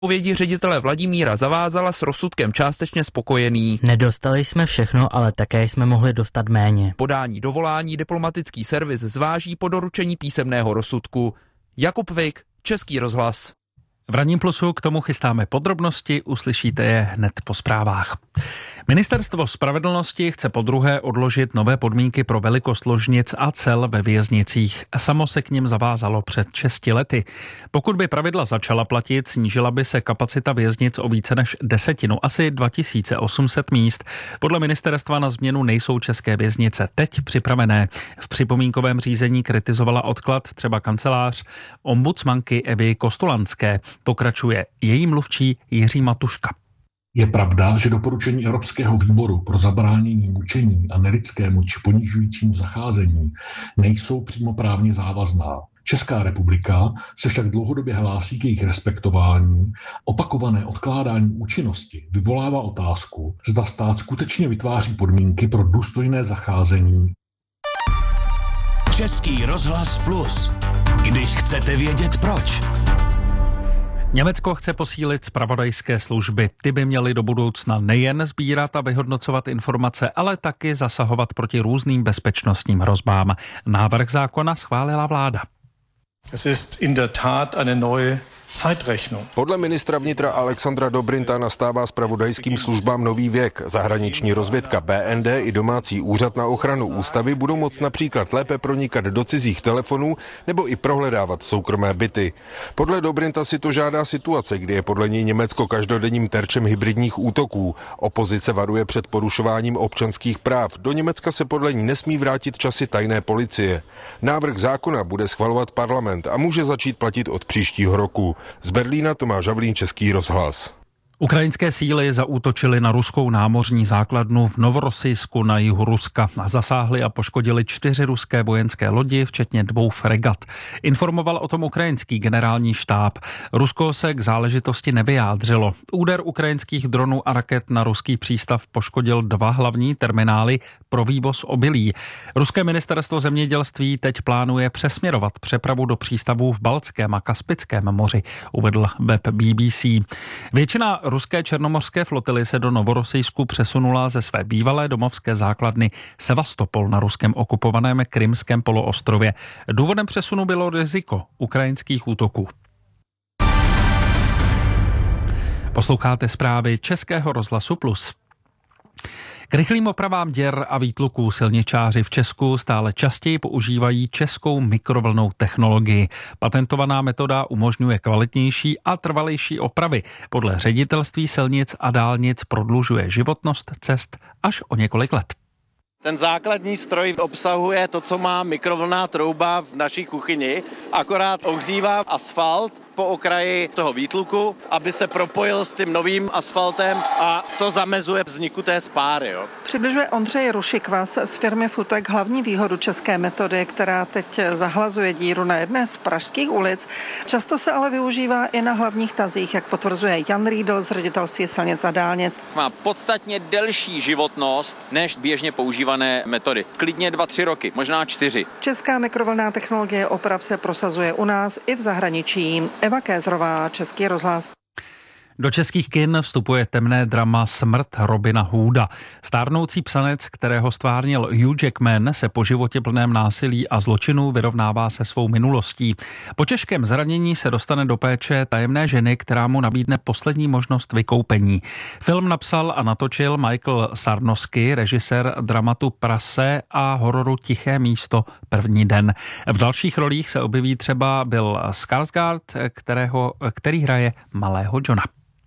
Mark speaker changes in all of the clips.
Speaker 1: Odpovědi ředitele Vladimíra Zavázala s rozsudkem částečně spokojený.
Speaker 2: Nedostali jsme všechno, ale také jsme mohli dostat méně.
Speaker 1: Podání dovolání diplomatický servis zváží po doručení písemného rozsudku. Jakub Vik, Český rozhlas.
Speaker 3: V Ranním plusu k tomu chystáme podrobnosti, uslyšíte je hned po zprávách. Ministerstvo spravedlnosti chce podruhé odložit nové podmínky pro velikost ložnic a cel ve věznicích. Samo se k nim zavázalo před 6 lety. Pokud by pravidla začala platit, snížila by se kapacita věznic o více než 10, asi 2800 míst. Podle ministerstva na změnu nejsou české věznice teď připravené. V připomínkovém řízení kritizovala odklad třeba kancelář ombudsmanky Evy Kostulanské. Pokračuje její mluvčí Jiří Matuška.
Speaker 4: Je pravda, že doporučení Evropského výboru pro zabránění mučení a nelidskému či ponižujícímu zacházení nejsou přímo právně závazná. Česká republika se však dlouhodobě hlásí k jejich respektování. Opakované odkládání účinnosti vyvolává otázku, zda stát skutečně vytváří podmínky pro důstojné zacházení.
Speaker 5: Český rozhlas Plus. Když chcete vědět proč.
Speaker 3: Německo chce posílit zpravodajské služby. Ty by měly do budoucna nejen sbírat a vyhodnocovat informace, ale taky zasahovat proti různým bezpečnostním hrozbám. Návrh zákona schválila vláda.
Speaker 6: Es ist in der Tat eine neue Zeitrechnung.
Speaker 7: Podle ministra vnitra Alexandra Dobrinta nastává zpravodajským službám nový věk. Zahraniční rozvědka BND i domácí úřad na ochranu ústavy budou moct například lépe pronikat do cizích telefonů nebo i prohledávat soukromé byty. Podle Dobrinta si to žádá situace, kdy je podle něj Německo každodenním terčem hybridních útoků. Opozice varuje před porušováním občanských práv. Do Německa se podle ní nesmí vrátit časy tajné policie. Návrh zákona bude schvalovat parlament a může začít platit od příštího roku. Z Berlína Tomáš Havlín, Český rozhlas.
Speaker 3: Ukrajinské síly zaútočily na ruskou námořní základnu v Novorossijsku na jihu Ruska a zasáhly a poškodili 4 ruské vojenské lodi, včetně 2 fregat. Informoval o tom ukrajinský generální štáb. Rusko se k záležitosti nevyjádřilo. Úder ukrajinských dronů a raket na ruský přístav poškodil 2 hlavní terminály pro vývoz obilí. Ruské ministerstvo zemědělství teď plánuje přesměrovat přepravu do přístavů v Baltském a Kaspickém moři, uvedl web BBC. Většina ruské černomořské flotily se do Novorossijsku přesunula ze své bývalé domovské základny Sevastopol na ruském okupovaném Krymském poloostrově. Důvodem přesunu bylo riziko ukrajinských útoků. Posloucháte zprávy Českého rozhlasu Plus. K rychlým opravám děr a výtluků silničáři v Česku stále častěji používají českou mikrovlnnou technologii. Patentovaná metoda umožňuje kvalitnější a trvalejší opravy. Podle ředitelství silnic a dálnic prodlužuje životnost cest až o několik let.
Speaker 8: Ten základní stroj obsahuje to, co má mikrovlnná trouba v naší kuchyni, akorát ohřívá asfalt po okraji toho výtluku, aby se propojil s tím novým asfaltem a to zamezuje vzniku té spáry. Jo.
Speaker 9: Přibližuje Ondřej Rušikvas z firmy Futek hlavní výhodu české metody, která teď zahlazuje díru na jedné z pražských ulic. Často se ale využívá i na hlavních tazích, jak potvrzuje Jan Riedl z ředitelství silnic a dálnic.
Speaker 10: Má podstatně delší životnost než běžně používané metody. Klidně 2-3 roky, možná 4.
Speaker 9: Česká mikrovlnná technologie oprav se prosazuje u nás i v zahraničí. Eva Kézrová, Český rozhlas.
Speaker 3: Do českých kin vstupuje temné drama Smrt Robina Hooda. Stárnoucí psanec, kterého stvárnil Hugh Jackman, se po životě plném násilí a zločinů vyrovnává se svou minulostí. Po těžkém zranění se dostane do péče tajemné ženy, která mu nabídne poslední možnost vykoupení. Film napsal a natočil Michael Sarnowski, režisér dramatu Prase a hororu Tiché místo První den. V dalších rolích se objeví třeba Bill Skarsgård, který hraje malého Johna.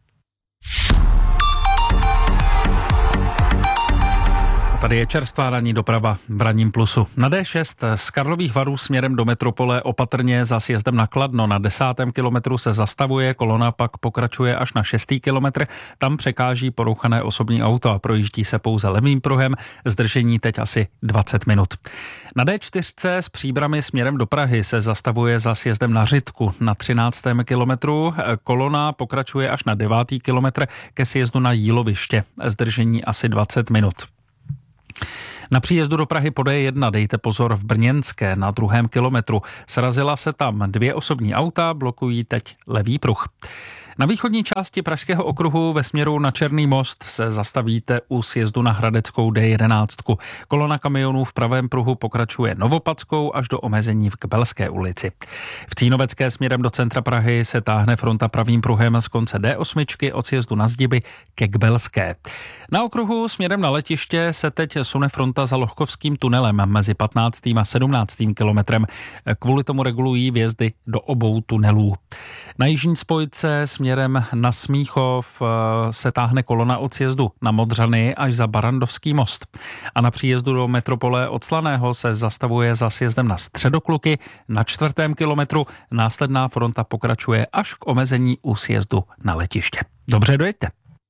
Speaker 3: Tady je čerstvá ranní doprava v Ranním plusu. Na D6 z Karlových Varů směrem do metropole opatrně za sjezdem na Kladno. Na 10. kilometru se zastavuje, kolona pak pokračuje až na 6. kilometr. Tam překáží porouchané osobní auto a projíždí se pouze levým pruhem. Zdržení teď asi 20 minut. Na D4 z Příbrami směrem do Prahy se zastavuje za sjezdem na Řitku. Na 13. kilometru kolona pokračuje až na 9. kilometr ke sjezdu na Jíloviště. Zdržení asi 20 minut. Na příjezdu do Prahy po D1 dejte pozor v Brněnské na 2. kilometru. Srazila se tam 2 osobní auta, blokují teď levý pruh. Na východní části Pražského okruhu ve směru na Černý most se zastavíte u sjezdu na Hradeckou D11. Kolona kamionů v pravém pruhu pokračuje Novopadskou až do omezení v Kbelské ulici. V Cínovecké směrem do centra Prahy se táhne fronta pravým pruhem z konce D8 od sjezdu na Zdiby ke Kbelské. Na okruhu směrem na letiště se teď sune fronta za Lohkovským tunelem mezi 15. a 17. kilometrem. Kvůli tomu regulují vjezdy do obou tunelů. Na jižní spojce směrem na Smíchov se táhne kolona od sjezdu na Modřany až za Barandovský most. A na příjezdu do metropole od Slaného se zastavuje za sjezdem na Středokluky. Na 4. kilometru následná fronta pokračuje až k omezení u sjezdu na letiště. Dobře, dojeďte.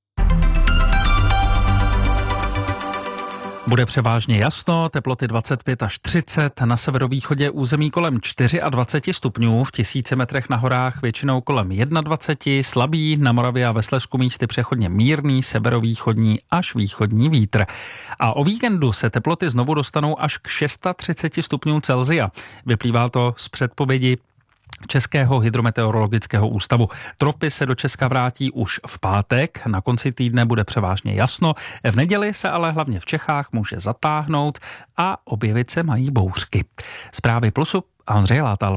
Speaker 3: Bude převážně jasno, teploty 25 až 30, na severovýchodě území kolem 24 stupňů, v 1000 metrech na horách většinou kolem 21, slabý, na Moravě a ve Slezsku místy přechodně mírný, severovýchodní až východní vítr. A o víkendu se teploty znovu dostanou až k 630 stupňů Celsia. Vyplývá to z předpovědi Českého hydrometeorologického ústavu. Tropy se do Česka vrátí už v pátek, na konci týdne bude převážně jasno, v neděli se ale hlavně v Čechách může zatáhnout a objevit se mají bouřky. Zprávy Plusu a Ondřej Látal.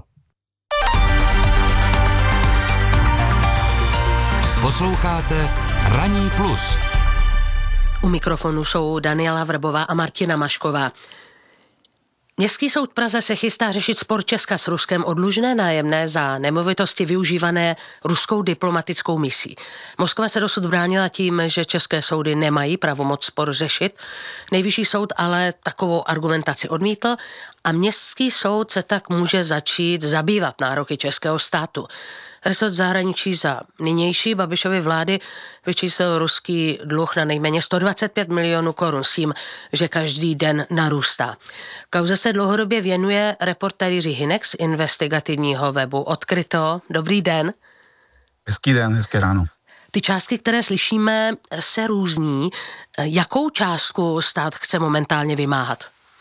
Speaker 5: Posloucháte Ranní plus.
Speaker 11: U mikrofonu jsou Daniela Vrbová a Martina Mašková. Městský soud v Praze se chystá řešit spor Česka s Ruskem o dlužné nájemné za nemovitosti využívané ruskou diplomatickou misí. Moskva se dosud bránila tím, že české soudy nemají pravomoc spor řešit. Nejvyšší soud ale takovou argumentaci odmítl a městský soud se tak může začít zabývat nároky českého státu. Resort zahraničí za nynější Babišovy vlády vyčíslil ruský dluh na nejméně 125 milionů korun s tím, že každý den narůstá. Kauze se dlouhodobě věnuje reportér Jiří Hynek z investigativního webu Odkryto. Dobrý den.
Speaker 12: Hezký den, hezké ráno.
Speaker 11: Ty částky, které slyšíme, se různí. Jakou částku stát chce momentálně vymáhat?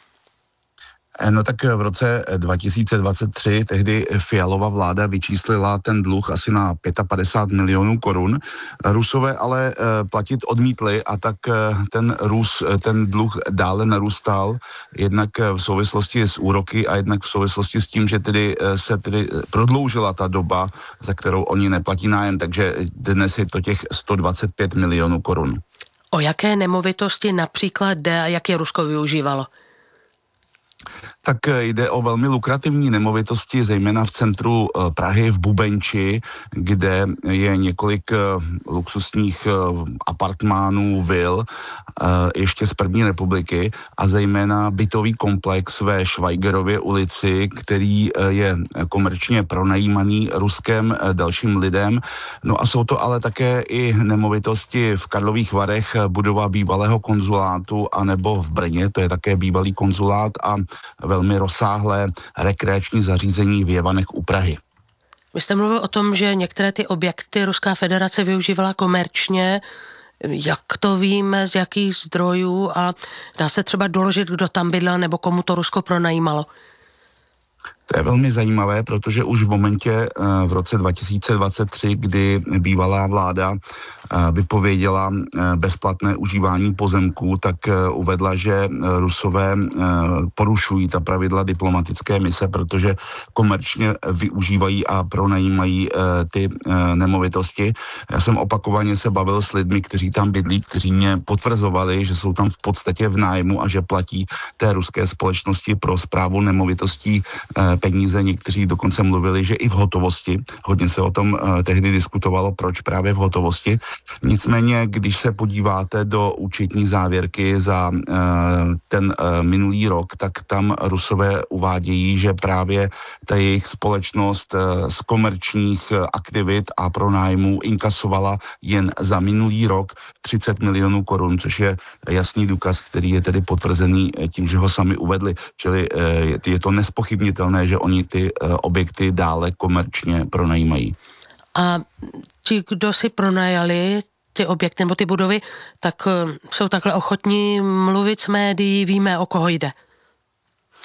Speaker 12: No tak v roce 2023 tehdy Fialova vláda vyčíslila ten dluh asi na 55 milionů korun. Rusové ale platit odmítli a tak ten dluh dále narůstal, jednak v souvislosti s úroky a jednak v souvislosti s tím, že se prodloužila ta doba, za kterou oni neplatí nájem, takže dnes je to těch 125 milionů korun.
Speaker 11: O jaké nemovitosti například jde a jak je Rusko využívalo?
Speaker 12: Tak jde o velmi lukrativní nemovitosti, zejména v centru Prahy v Bubenči, kde je několik luxusních apartmánů, vil, ještě z první republiky a zejména bytový komplex ve Švajgerově ulici, který je komerčně pronajímaný Ruskem dalším lidem. No a jsou to ale také i nemovitosti v Karlových Varech, budova bývalého konzulátu, anebo v Brně, to je také bývalý konzulát a velmi rozsáhlé rekreační zařízení v Jevanech u Prahy.
Speaker 11: Vy jste mluvil o tom, že některé ty objekty Ruská federace využívala komerčně. Jak to víme, z jakých zdrojů a dá se třeba doložit, kdo tam bydlel nebo komu to Rusko pronajímalo?
Speaker 12: To je velmi zajímavé, protože už v momentě v roce 2023, kdy bývalá vláda vypověděla bezplatné užívání pozemků, tak uvedla, že Rusové porušují ta pravidla diplomatické mise, protože komerčně využívají a pronajímají ty nemovitosti. Já jsem opakovaně se bavil s lidmi, kteří tam bydlí, kteří mě potvrzovali, že jsou tam v podstatě v nájmu a že platí té ruské společnosti pro správu nemovitostí peníze. Někteří dokonce mluvili, že i v hotovosti. Hodně se o tom tehdy diskutovalo, proč právě v hotovosti. Nicméně, když se podíváte do účetní závěrky za ten minulý rok, tak tam Rusové uvádějí, že právě ta jejich společnost z komerčních aktivit a pronájmů inkasovala jen za minulý rok 30 milionů korun, což je jasný důkaz, který je tedy potvrzený tím, že ho sami uvedli. Čili je to nespochybnitelné, že oni ty objekty dále komerčně pronajímají.
Speaker 11: A ti, kdo si pronajali ty objekty nebo ty budovy, tak jsou takhle ochotní mluvit s médií, víme, o koho jde?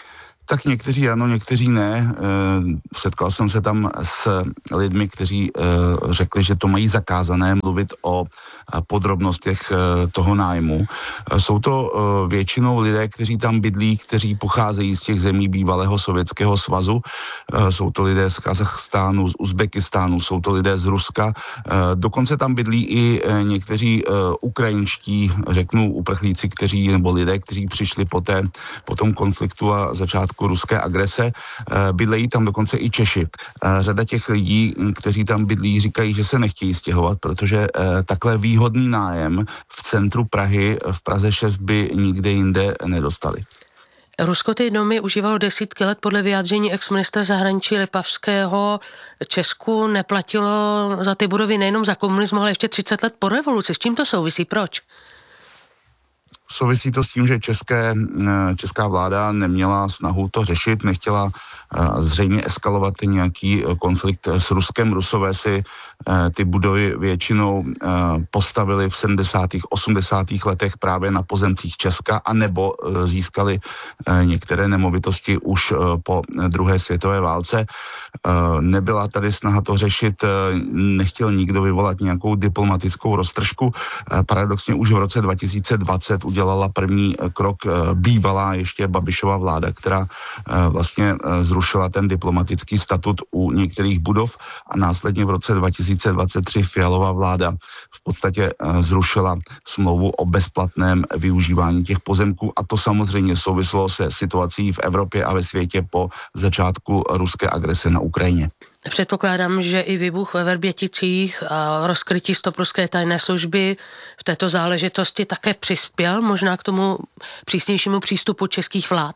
Speaker 12: Tak někteří ano, někteří ne. Setkal jsem se tam s lidmi, kteří řekli, že to mají zakázané mluvit o podrobnostech toho nájmu. Jsou to většinou lidé, kteří tam bydlí, kteří pocházejí z těch zemí bývalého Sovětského svazu. Jsou to lidé z Kazachstánu, z Uzbekistánu, jsou to lidé z Ruska. Dokonce tam bydlí i někteří ukrajinští, řeknu, uprchlíci, nebo lidé, kteří přišli po tom konfliktu a začátku ruské agrese. Bydlejí tam dokonce i Češi. Řada těch lidí, kteří tam bydlí, říkají, že se nechtějí stěhovat, protože takhle výhodný nájem v centru Prahy, v Praze 6 by nikde jinde nedostali.
Speaker 11: Rusko ty domy užívalo desítky let podle vyjádření ex-ministra zahraničí Lipavského. Česku neplatilo za ty budovy nejenom za komunismu, ale ještě 30 let po revoluci. S čím to souvisí? Proč?
Speaker 12: Souvisí to s tím, že česká vláda neměla snahu to řešit, nechtěla zřejmě eskalovat nějaký konflikt s Ruskem. Rusové si ty budovy většinou postavili v 70. 80. letech právě na pozemcích Česka, anebo získali některé nemovitosti už po druhé světové válce. Nebyla tady snaha to řešit, nechtěl nikdo vyvolat nějakou diplomatickou roztržku. Paradoxně už v roce 2020 udělala první krok bývalá ještě Babišova vláda, která vlastně zrušila ten diplomatický statut u některých budov a následně v roce 2023 Fialova vláda v podstatě zrušila smlouvu o bezplatném využívání těch pozemků a to samozřejmě souvislo se situací v Evropě a ve světě po začátku ruské agrese na Ukrajině.
Speaker 11: Předpokládám, že i výbuch ve Vrběticích a rozkrytí stop ruské tajné služby v této záležitosti také přispěl možná k tomu přísnějšímu přístupu českých vlád.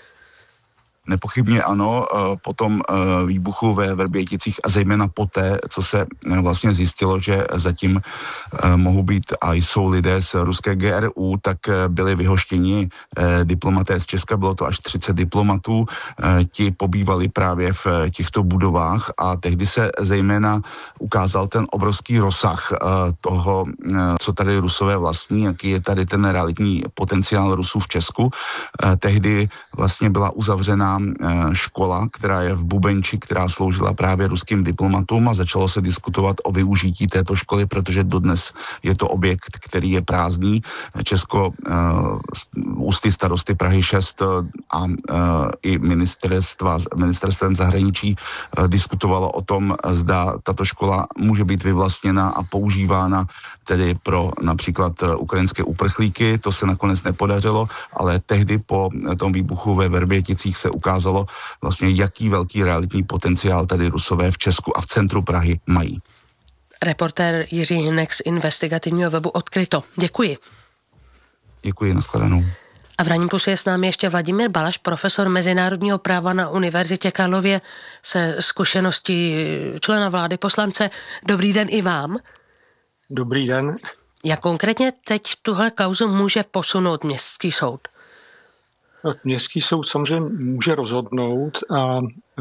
Speaker 12: Nepochybně ano, po tom výbuchu ve Vrběticích a zejména poté, co se vlastně zjistilo, že zatím mohou být a jsou lidé z ruské GRU, tak byli vyhoštěni diplomaté z Česka, bylo to až 30 diplomatů, ti pobývali právě v těchto budovách a tehdy se zejména ukázal ten obrovský rozsah toho, co tady Rusové vlastní, jaký je tady ten realitní potenciál Rusů v Česku. Tehdy vlastně byla uzavřena škola, která je v Bubenči, která sloužila právě ruským diplomatům a začalo se diskutovat o využití této školy, protože dodnes je to objekt, který je prázdný. Česko ústy starosty Prahy 6 a i ministerstvem zahraničí diskutovalo o tom, zda tato škola může být vyvlastněna a používána tedy pro například ukrajinské uprchlíky. To se nakonec nepodařilo, ale tehdy po tom výbuchu ve Vrběticích se ukázalo vlastně, jaký velký realitní potenciál tady Rusové v Česku a v centru Prahy mají.
Speaker 11: Reportér Jiří Hynek z investigativního webu Odkryto. Děkuji.
Speaker 12: Děkuji, nashledanou.
Speaker 11: A v Ranním plusu je s námi ještě Vladimír Balaš, profesor mezinárodního práva na Univerzitě Karlově se zkušeností člena vlády poslance. Dobrý den i vám.
Speaker 13: Dobrý den.
Speaker 11: Jak konkrétně teď tuhle kauzu může posunout městský soud?
Speaker 13: Tak městský soud samozřejmě může rozhodnout a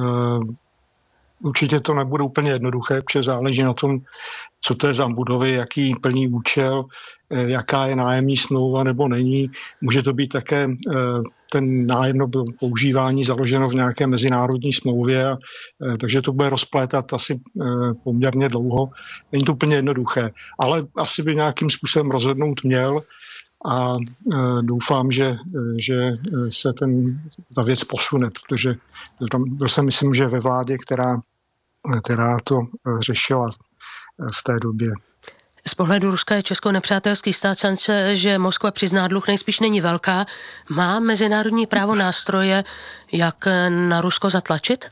Speaker 13: určitě to nebude úplně jednoduché, protože záleží na tom, co to je za budovy, jaký plní účel, jaká je nájemní smlouva nebo není. Může to být také ten nájemno používání založeno v nějaké mezinárodní smlouvě, takže to bude rozplétat asi poměrně dlouho. Není to úplně jednoduché, ale asi by nějakým způsobem rozhodnout měl a doufám, že se ta věc posune, protože to si myslím, že ve vládě, která to řešila v té době.
Speaker 11: Z pohledu Ruska je Česko nepřátelský stát, šance, že Moskva přizná dluh, nejspíš není velká. Má mezinárodní právo nástroje, jak na Rusko zatlačit?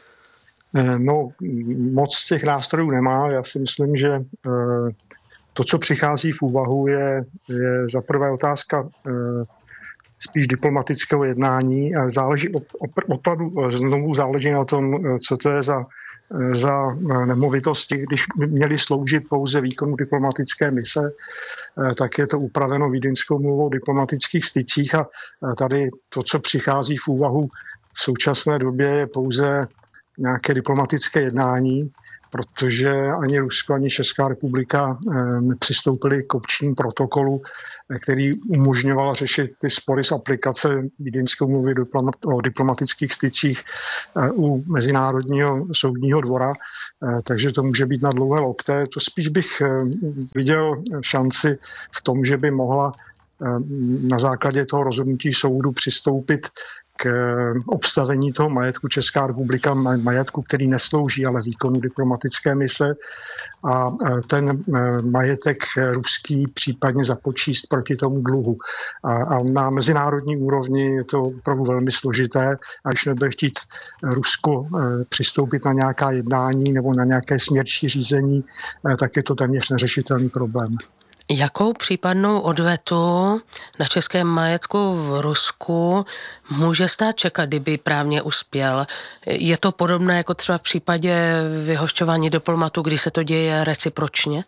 Speaker 13: No, moc těch nástrojů nemá. Já si myslím, že to, co přichází v úvahu, je za prvé otázka spíš diplomatického jednání a opravdu znovu záleží na tom, co to je za nemovitosti. Když by měly sloužit pouze výkonu diplomatické mise, tak je to upraveno Vídeňskou úmluvou o diplomatických stycích a tady to, co přichází v úvahu v současné době, je pouze nějaké diplomatické jednání, protože ani Rusko, ani Česká republika nepřistoupili k opčnímu protokolu, který umožňoval řešit ty spory z aplikace Vídeňské úmluvy o diplomatických stycích u Mezinárodního soudního dvora, takže to může být na dlouhé lokte. To spíš bych viděl šanci v tom, že by mohla na základě toho rozhodnutí soudu přistoupit k obstavení toho majetku Česká republika, majetku, který neslouží ale výkonu diplomatické mise, a ten majetek ruský případně započíst proti tomu dluhu. A na mezinárodní úrovni je to opravdu velmi složité, a když nebude chtít Rusko přistoupit na nějaká jednání nebo na nějaké směrčí řízení, tak je to téměř neřešitelný problém.
Speaker 11: Jakou případnou odvetu na českém majetku v Rusku může stát čekat, kdyby právně uspěl? Je to podobné jako třeba v případě vyhošťování diplomatů, kdy se to děje recipročně?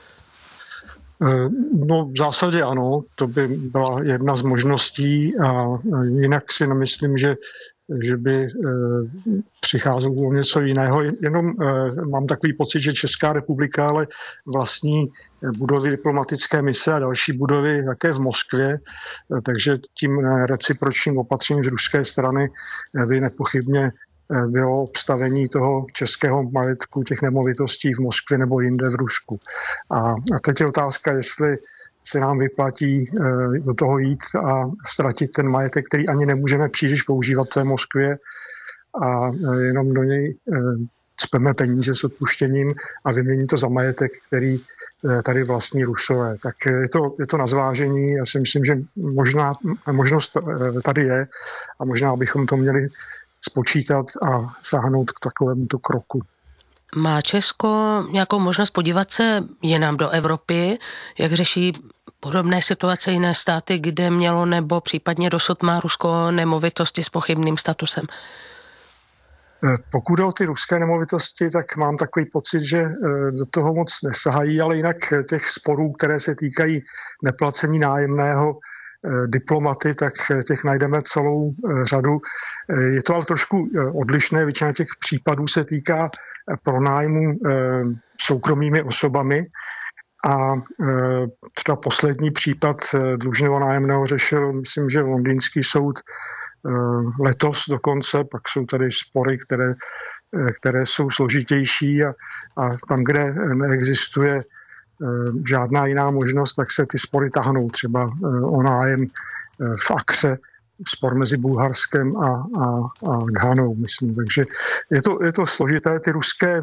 Speaker 13: No v zásadě ano, to by byla jedna z možností, a jinak si nemyslím, že by přicházelo o něco jiného. Jenom mám takový pocit, že Česká republika ale vlastní budovy diplomatické mise a další budovy také v Moskvě, takže tím recipročním opatřením z ruské strany by nepochybně bylo obstavení toho českého majetku, těch nemovitostí v Moskvě nebo jinde v Rusku. A teď je otázka, jestli se nám vyplatí do toho jít a ztratit ten majetek, který ani nemůžeme příliš používat v té Moskvě, a jenom do něj cpeme peníze s odpuštěním a vymění to za majetek, který tady vlastní Rusové. Tak je to na zvážení. Já si myslím, že možnost tady je a možná bychom to měli spočítat a sáhnout k takovémuto kroku.
Speaker 11: Má Česko nějakou možnost podívat se jinam do Evropy, jak řeší podobné situace jiné státy, kde mělo nebo případně dosud má Rusko nemovitosti s pochybným statusem?
Speaker 13: Pokud jde o ty ruské nemovitosti, tak mám takový pocit, že do toho moc nesahají, ale jinak těch sporů, které se týkají neplacení nájemného diplomaty, tak těch najdeme celou řadu. Je to ale trošku odlišné, většina těch případů se týká pronájmu soukromými osobami, a třeba poslední případ dlužného nájemného řešil, myslím, že londýnský soud letos dokonce, pak jsou tady spory, které jsou složitější, a tam, kde neexistuje žádná jiná možnost, tak se ty spory tahnou, třeba o nájem v Akře, spor mezi Bulharskem a Ghanou, myslím. Takže je to složité. Ty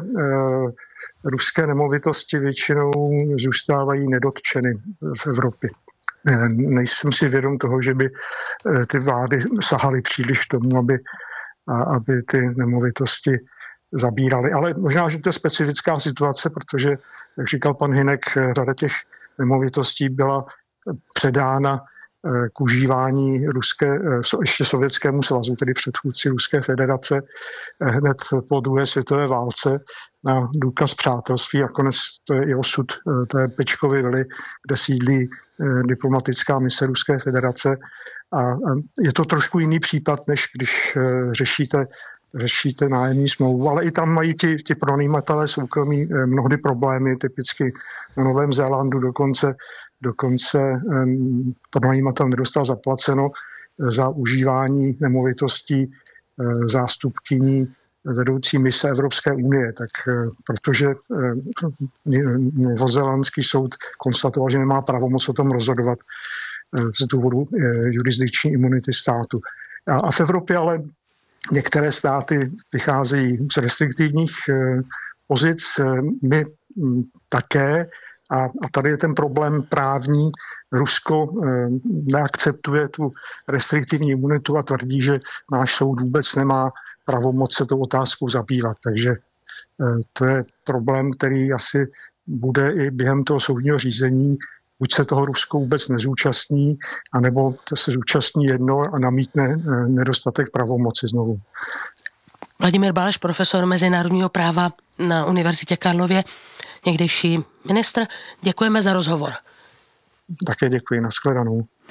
Speaker 13: ruské nemovitosti většinou zůstávají nedotčeny v Evropě. Nejsem si vědom toho, že by ty vlády sahaly příliš k tomu, aby ty nemovitosti zabíraly. Ale možná, že to je specifická situace, protože, jak říkal pan Hynek, řada těch nemovitostí byla předána k užívání ještě Sovětskému svazu, tedy předchůdci Ruské federace, hned po druhé světové válce na důkaz přátelství. A konec to je i osud té Pečkovy vily, kde sídlí diplomatická mise Ruské federace. A je to trošku jiný případ, než když řešíte nájemní smlouvu, ale i tam mají ti pronajímatelé soukromí mnohdy problémy, typicky na Novém Zélandu dokonce pronajímatel nedostal zaplaceno za užívání nemovitostí zástupkyní vedoucí mise Evropské unie, tak protože novozélandský soud konstatoval, že nemá pravomoc o tom rozhodovat z důvodu jurisdikční imunity státu. A v Evropě ale některé státy vycházejí z restriktivních pozic, my také, a tady je ten problém právní. Rusko neakceptuje tu restriktivní imunitu a tvrdí, že náš soud vůbec nemá pravomoc se tou otázkou zabývat. Takže to je problém, který asi bude i během toho soudního řízení. Buď se toho Rusko vůbec nezúčastní, anebo to se zúčastní jedno a namítne nedostatek pravomoci znovu.
Speaker 11: Vladimír Balaš, profesor mezinárodního práva na Univerzitě Karlově, někdejší ministr. Děkujeme za rozhovor.
Speaker 13: Také děkuji, nashledanou.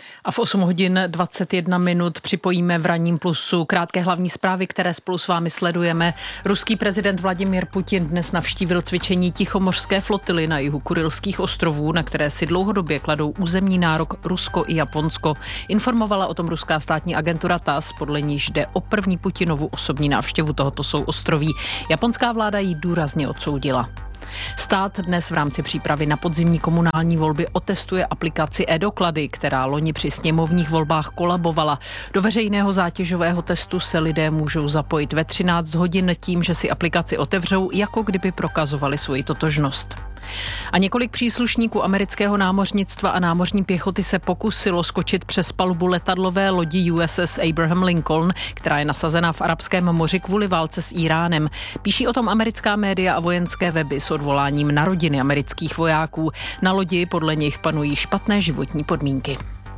Speaker 14: A v 8 hodin 21 minut připojíme v Ranním plusu krátké hlavní zprávy, které spolu s vámi sledujeme. Ruský prezident Vladimír Putin dnes navštívil cvičení Tichomořské flotily na jihu Kurylských ostrovů, na které si dlouhodobě kladou územní nárok Rusko i Japonsko. Informovala o tom ruská státní agentura TASS, podle níž jde o první Putinovu osobní návštěvu tohoto souostroví. Japonská vláda ji důrazně odsoudila. Stát dnes v rámci přípravy na podzimní komunální volby otestuje aplikaci e-doklady, která loni při sněmovních volbách kolabovala. Do veřejného zátěžového testu se lidé můžou zapojit ve 13 hodin tím, že si aplikaci otevřou, jako kdyby prokazovali svoji totožnost. A několik příslušníků amerického námořnictva a námořní pěchoty se pokusilo skočit přes palubu letadlové lodi USS Abraham Lincoln, která je nasazena v Arabském moři kvůli válce s Íránem. Píší o tom americká média a vojenské weby s odvoláním na rodiny amerických vojáků. Na lodi podle nich panují špatné životní podmínky.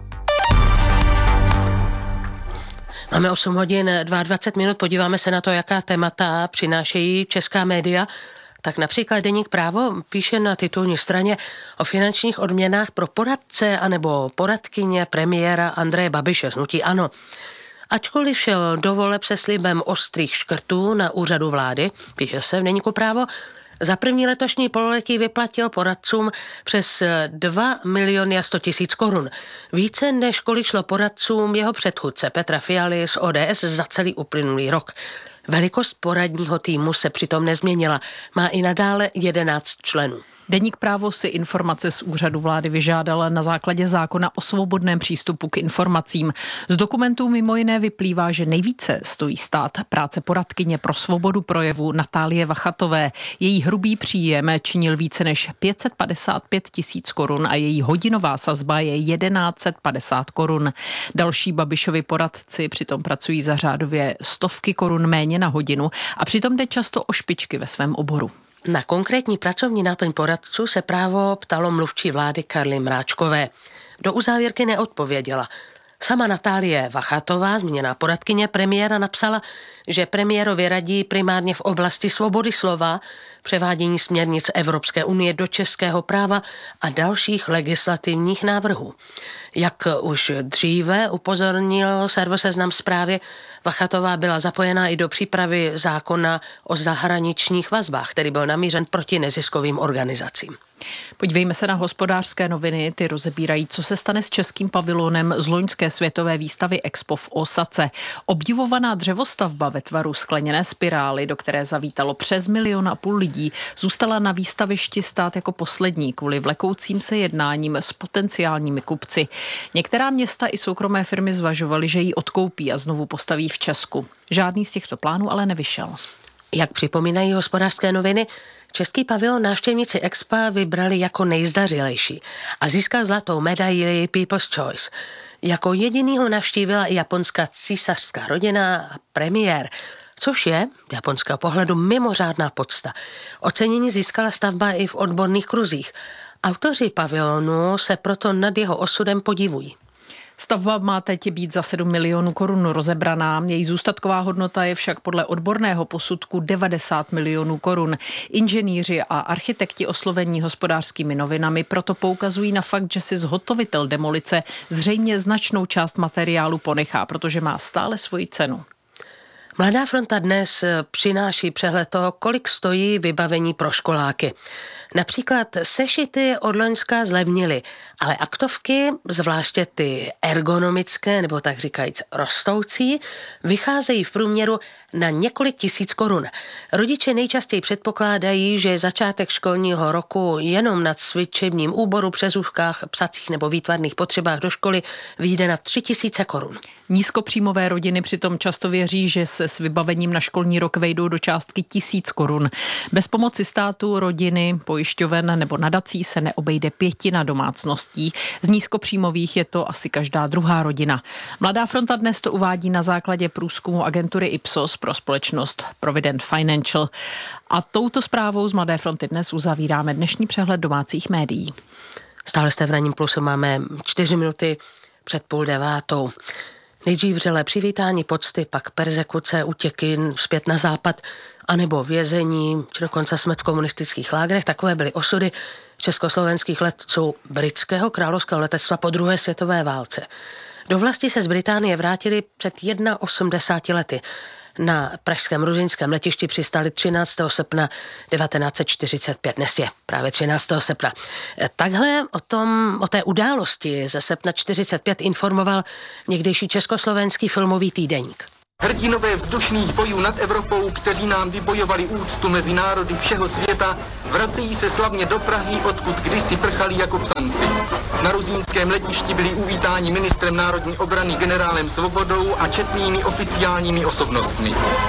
Speaker 11: Máme 8 hodin 22 minut, podíváme se na to, jaká témata přinášejí česká média. Tak například deník Právo píše na titulní straně o finančních odměnách pro poradce anebo poradkyně premiéra Andreje Babiše z hnutí ANO. Ačkoliv šel do voleb se slibem ostrých škrtů na úřadu vlády, píše se v deníku Právo, za první letošní pololetí vyplatil poradcům přes 2 miliony 100 000 korun. Více než kolik šlo poradcům jeho předchůdce Petra Fialy z ODS za celý uplynulý rok. Velikost poradního týmu se přitom nezměnila. Má i nadále 11 členů.
Speaker 14: Deník Právo si informace z úřadu vlády vyžádala na základě zákona o svobodném přístupu k informacím. Z dokumentů mimo jiné vyplývá, že nejvíce stojí stát práce poradkyně pro svobodu projevu Natálie Vachatové. Její hrubý příjem činil více než 555 000 korun a její hodinová sazba je 1150 korun. Další Babišovi poradci přitom pracují za řádově 100 korun méně na hodinu a přitom jde často o špičky ve svém oboru.
Speaker 11: Na konkrétní pracovní náplň poradců se Právo ptalo mluvčí vlády Karly Mráčkové. Do uzávěrky neodpověděla. Sama Natálie Vachatová, zmíněná poradkyně premiéra, napsala, že premiérovi radí primárně v oblasti svobody slova, převádění směrnic Evropské unie do českého práva a dalších legislativních návrhů. Jak už dříve upozornil server Seznam Zprávy, Vachatová byla zapojena i do přípravy zákona o zahraničních vazbách, který byl namířen proti neziskovým organizacím.
Speaker 14: Podívejme se na Hospodářské noviny, ty rozebírají, co se stane s českým pavilonem z loňské světové výstavy Expo v Ósace. Obdivovaná dřevostavba ve tvaru skleněné spirály, do které zavítalo přes 1,5 milionu lidí, zůstala na výstavišti stát jako poslední kvůli vlekoucím se jednáním s potenciálními kupci. Některá města i soukromé firmy zvažovaly, že ji odkoupí a znovu postaví v Česku. Žádný z těchto plánů ale nevyšel.
Speaker 11: Jak připomínají Hospodářské noviny, český pavilon návštěvníci Expa vybrali jako nejzdařilejší a získal zlatou medaili People's Choice. Jako jediný ho navštívila i japonská císařská rodina a premiér, což je z japonského pohledu mimořádná podsta. Ocenění získala stavba i v odborných kruzích. Autoři pavilonu se proto nad jeho osudem podivují.
Speaker 14: Stavba má teď být za 7 milionů korun rozebraná. Její zůstatková hodnota je však podle odborného posudku 90 milionů korun. Inženýři a architekti oslovení Hospodářskými novinami proto poukazují na fakt, že si zhotovitel demolice zřejmě značnou část materiálu ponechá, protože má stále svoji cenu.
Speaker 11: Mladá fronta dnes přináší přehled toho, kolik stojí vybavení pro školáky. Například sešity od loňska zlevnily, ale aktovky, zvláště ty ergonomické, nebo tak říkajíc rostoucí, vycházejí v průměru na několik tisíc korun. Rodiče nejčastěji předpokládají, že začátek školního roku jenom na cvičebním úboru, přezůvkách, psacích nebo výtvarných potřebách do školy vyjde na 3 000 korun.
Speaker 14: Nízkopříjmové rodiny přitom často věří, že se s vybavením na školní rok vejdou do částky 1000 korun. Bez pomoci státu, rodiny, pojišťoven nebo nadací se neobejde 1/5 domácností. Z nízkopříjmových je to asi každá druhá rodina. Mladá fronta dnes to uvádí na základě průzkumu agentury Ipsos pro společnost Provident Financial. A touto zprávou z Mladé fronty dnes uzavíráme dnešní přehled domácích médií.
Speaker 11: Stále jste v Ranním plusu, máme 4 minuty před 8:30. Nejdřív vřelé přivítání, pocty, pak perzekuce, útěky zpět na západ, anebo vězení, či dokonce smrt v komunistických lágrech. Takové byly osudy československých letců britského královského letectva po druhé světové válce. Do vlasti se z Británie vrátili před 81 lety. Na pražském ruzyňském letišti přistáli 13. srpna 1945. Dnes je právě 13. srpna. Takhle o té události ze srpna 45 informoval někdejší československý filmový týdeník.
Speaker 15: Hrdinové vzdušných bojů nad Evropou, kteří nám vybojovali úctu mezi národy všeho světa, vracejí se slavně do Prahy, odkud kdysi prchali jako psanci. Na ruzínském letišti byli uvítáni ministrem národní obrany generálem Svobodou a četnými oficiálními osobnostmi.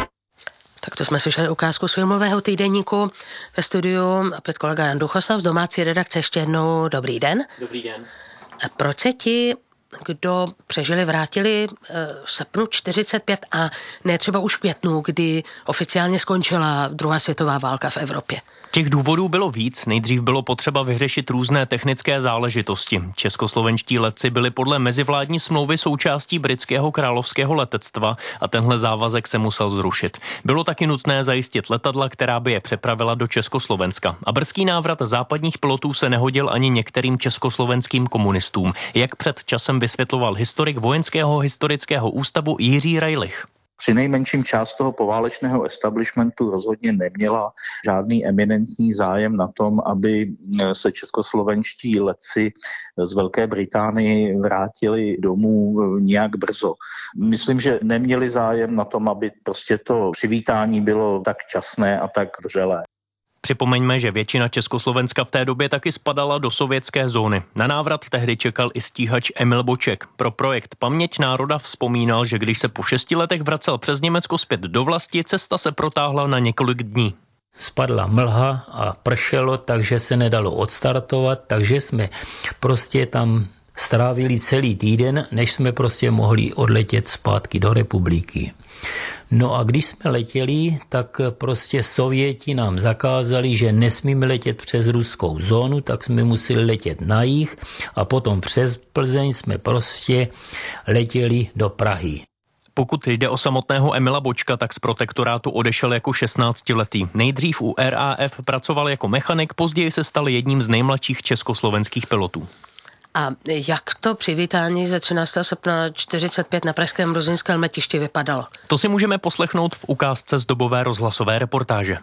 Speaker 11: Tak to jsme slyšeli ukázku z filmového týdeníku. Ve studiu opět kolega Jan Duchoslav z domácí redakce. Ještě jednou dobrý den.
Speaker 16: Dobrý den.
Speaker 11: A proč se ti, kdo přežili, vrátili v srpnu 45 a ne třeba už v květnu, kdy oficiálně skončila druhá světová válka v Evropě?
Speaker 16: Těch důvodů bylo víc. Nejdřív bylo potřeba vyřešit různé technické záležitosti. Českoslovenští letci byli podle mezivládní smlouvy součástí britského královského letectva a tenhle závazek se musel zrušit. Bylo taky nutné zajistit letadla, která by je přepravila do Československa. A brzký návrat západních pilotů se nehodil ani některým československým komunistům, jak před časem vysvětloval historik Vojenského historického ústavu Jiří Rajlich.
Speaker 17: Přinejmenším část toho poválečného establishmentu rozhodně neměla žádný eminentní zájem na tom, aby se českoslovenští letci z Velké Británie vrátili domů nějak brzo. Myslím, že neměli zájem na tom, aby prostě to přivítání bylo tak časné a tak vřelé.
Speaker 16: Připomeňme, že většina Československa v té době taky spadala do sovětské zóny. Na návrat tehdy čekal i stíhač Emil Boček. Pro projekt Paměť národa vzpomínal, že když se po 6 letech vracel přes Německo zpět do vlasti, cesta se protáhla na několik dní.
Speaker 18: Spadla mlha a pršelo, takže se nedalo odstartovat, takže jsme prostě tam strávili celý týden, než jsme prostě mohli odletět zpátky do republiky. No a když jsme letěli, tak prostě Sověti nám zakázali, že nesmíme letět přes ruskou zónu, tak jsme museli letět na jih a potom přes Plzeň jsme prostě letěli do Prahy.
Speaker 16: Pokud jde o samotného Emila Bočka, tak z protektorátu odešel jako 16letý. Nejdřív u RAF pracoval jako mechanik, později se stal jedním z nejmladších československých pilotů.
Speaker 11: A jak to přivítání ze 13. srpna 45 na pražském ruzyňském letišti vypadalo?
Speaker 16: To si můžeme poslechnout v ukázce z dobové rozhlasové reportáže.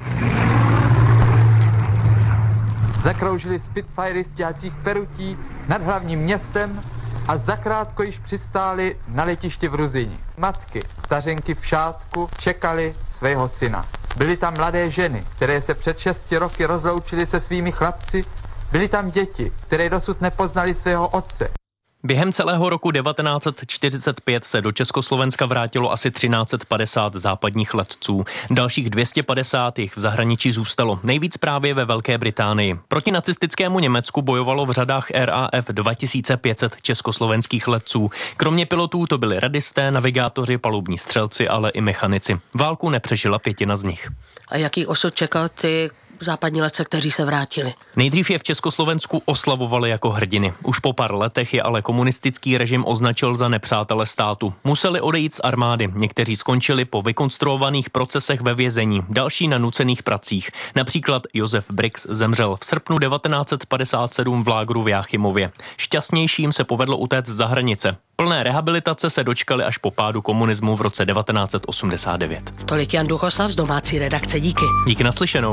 Speaker 19: Zakroužili Spitfirey stíhacích perutí nad hlavním městem a zakrátko již přistáli na letišti v Ruzyni. Matky, stařenky v šátku čekali svého syna. Byly tam mladé ženy, které se před 6 roky rozloučily se svými chlapci. Byly tam děti, které dosud nepoznali svého otce.
Speaker 16: Během celého roku 1945 se do Československa vrátilo asi 1350 západních letců. Dalších 250 jich v zahraničí zůstalo, nejvíc právě ve Velké Británii. Proti nacistickému Německu bojovalo v řadách RAF 2500 československých letců. Kromě pilotů to byli radisté, navigátoři, palubní střelci, ale i mechanici. Válku nepřežila 5 z nich.
Speaker 11: A jaký osud čekal ty západní letce, kteří se vrátili?
Speaker 16: Nejdřív je v Československu oslavovali jako hrdiny. Už po pár letech je ale komunistický režim označil za nepřátele státu. Museli odejít z armády. Někteří skončili po vykonstruovaných procesech ve vězení, další na nucených pracích. Například Josef Brix zemřel v srpnu 1957 v lágru v Jáchymově. Šťastnějším se povedlo utéct za hranice. Plné rehabilitace se dočkali až po pádu komunismu v roce 1989.
Speaker 11: Tolik Jan Duchoslav z domácí redakce. Díky.
Speaker 16: Díky, naslyšenou.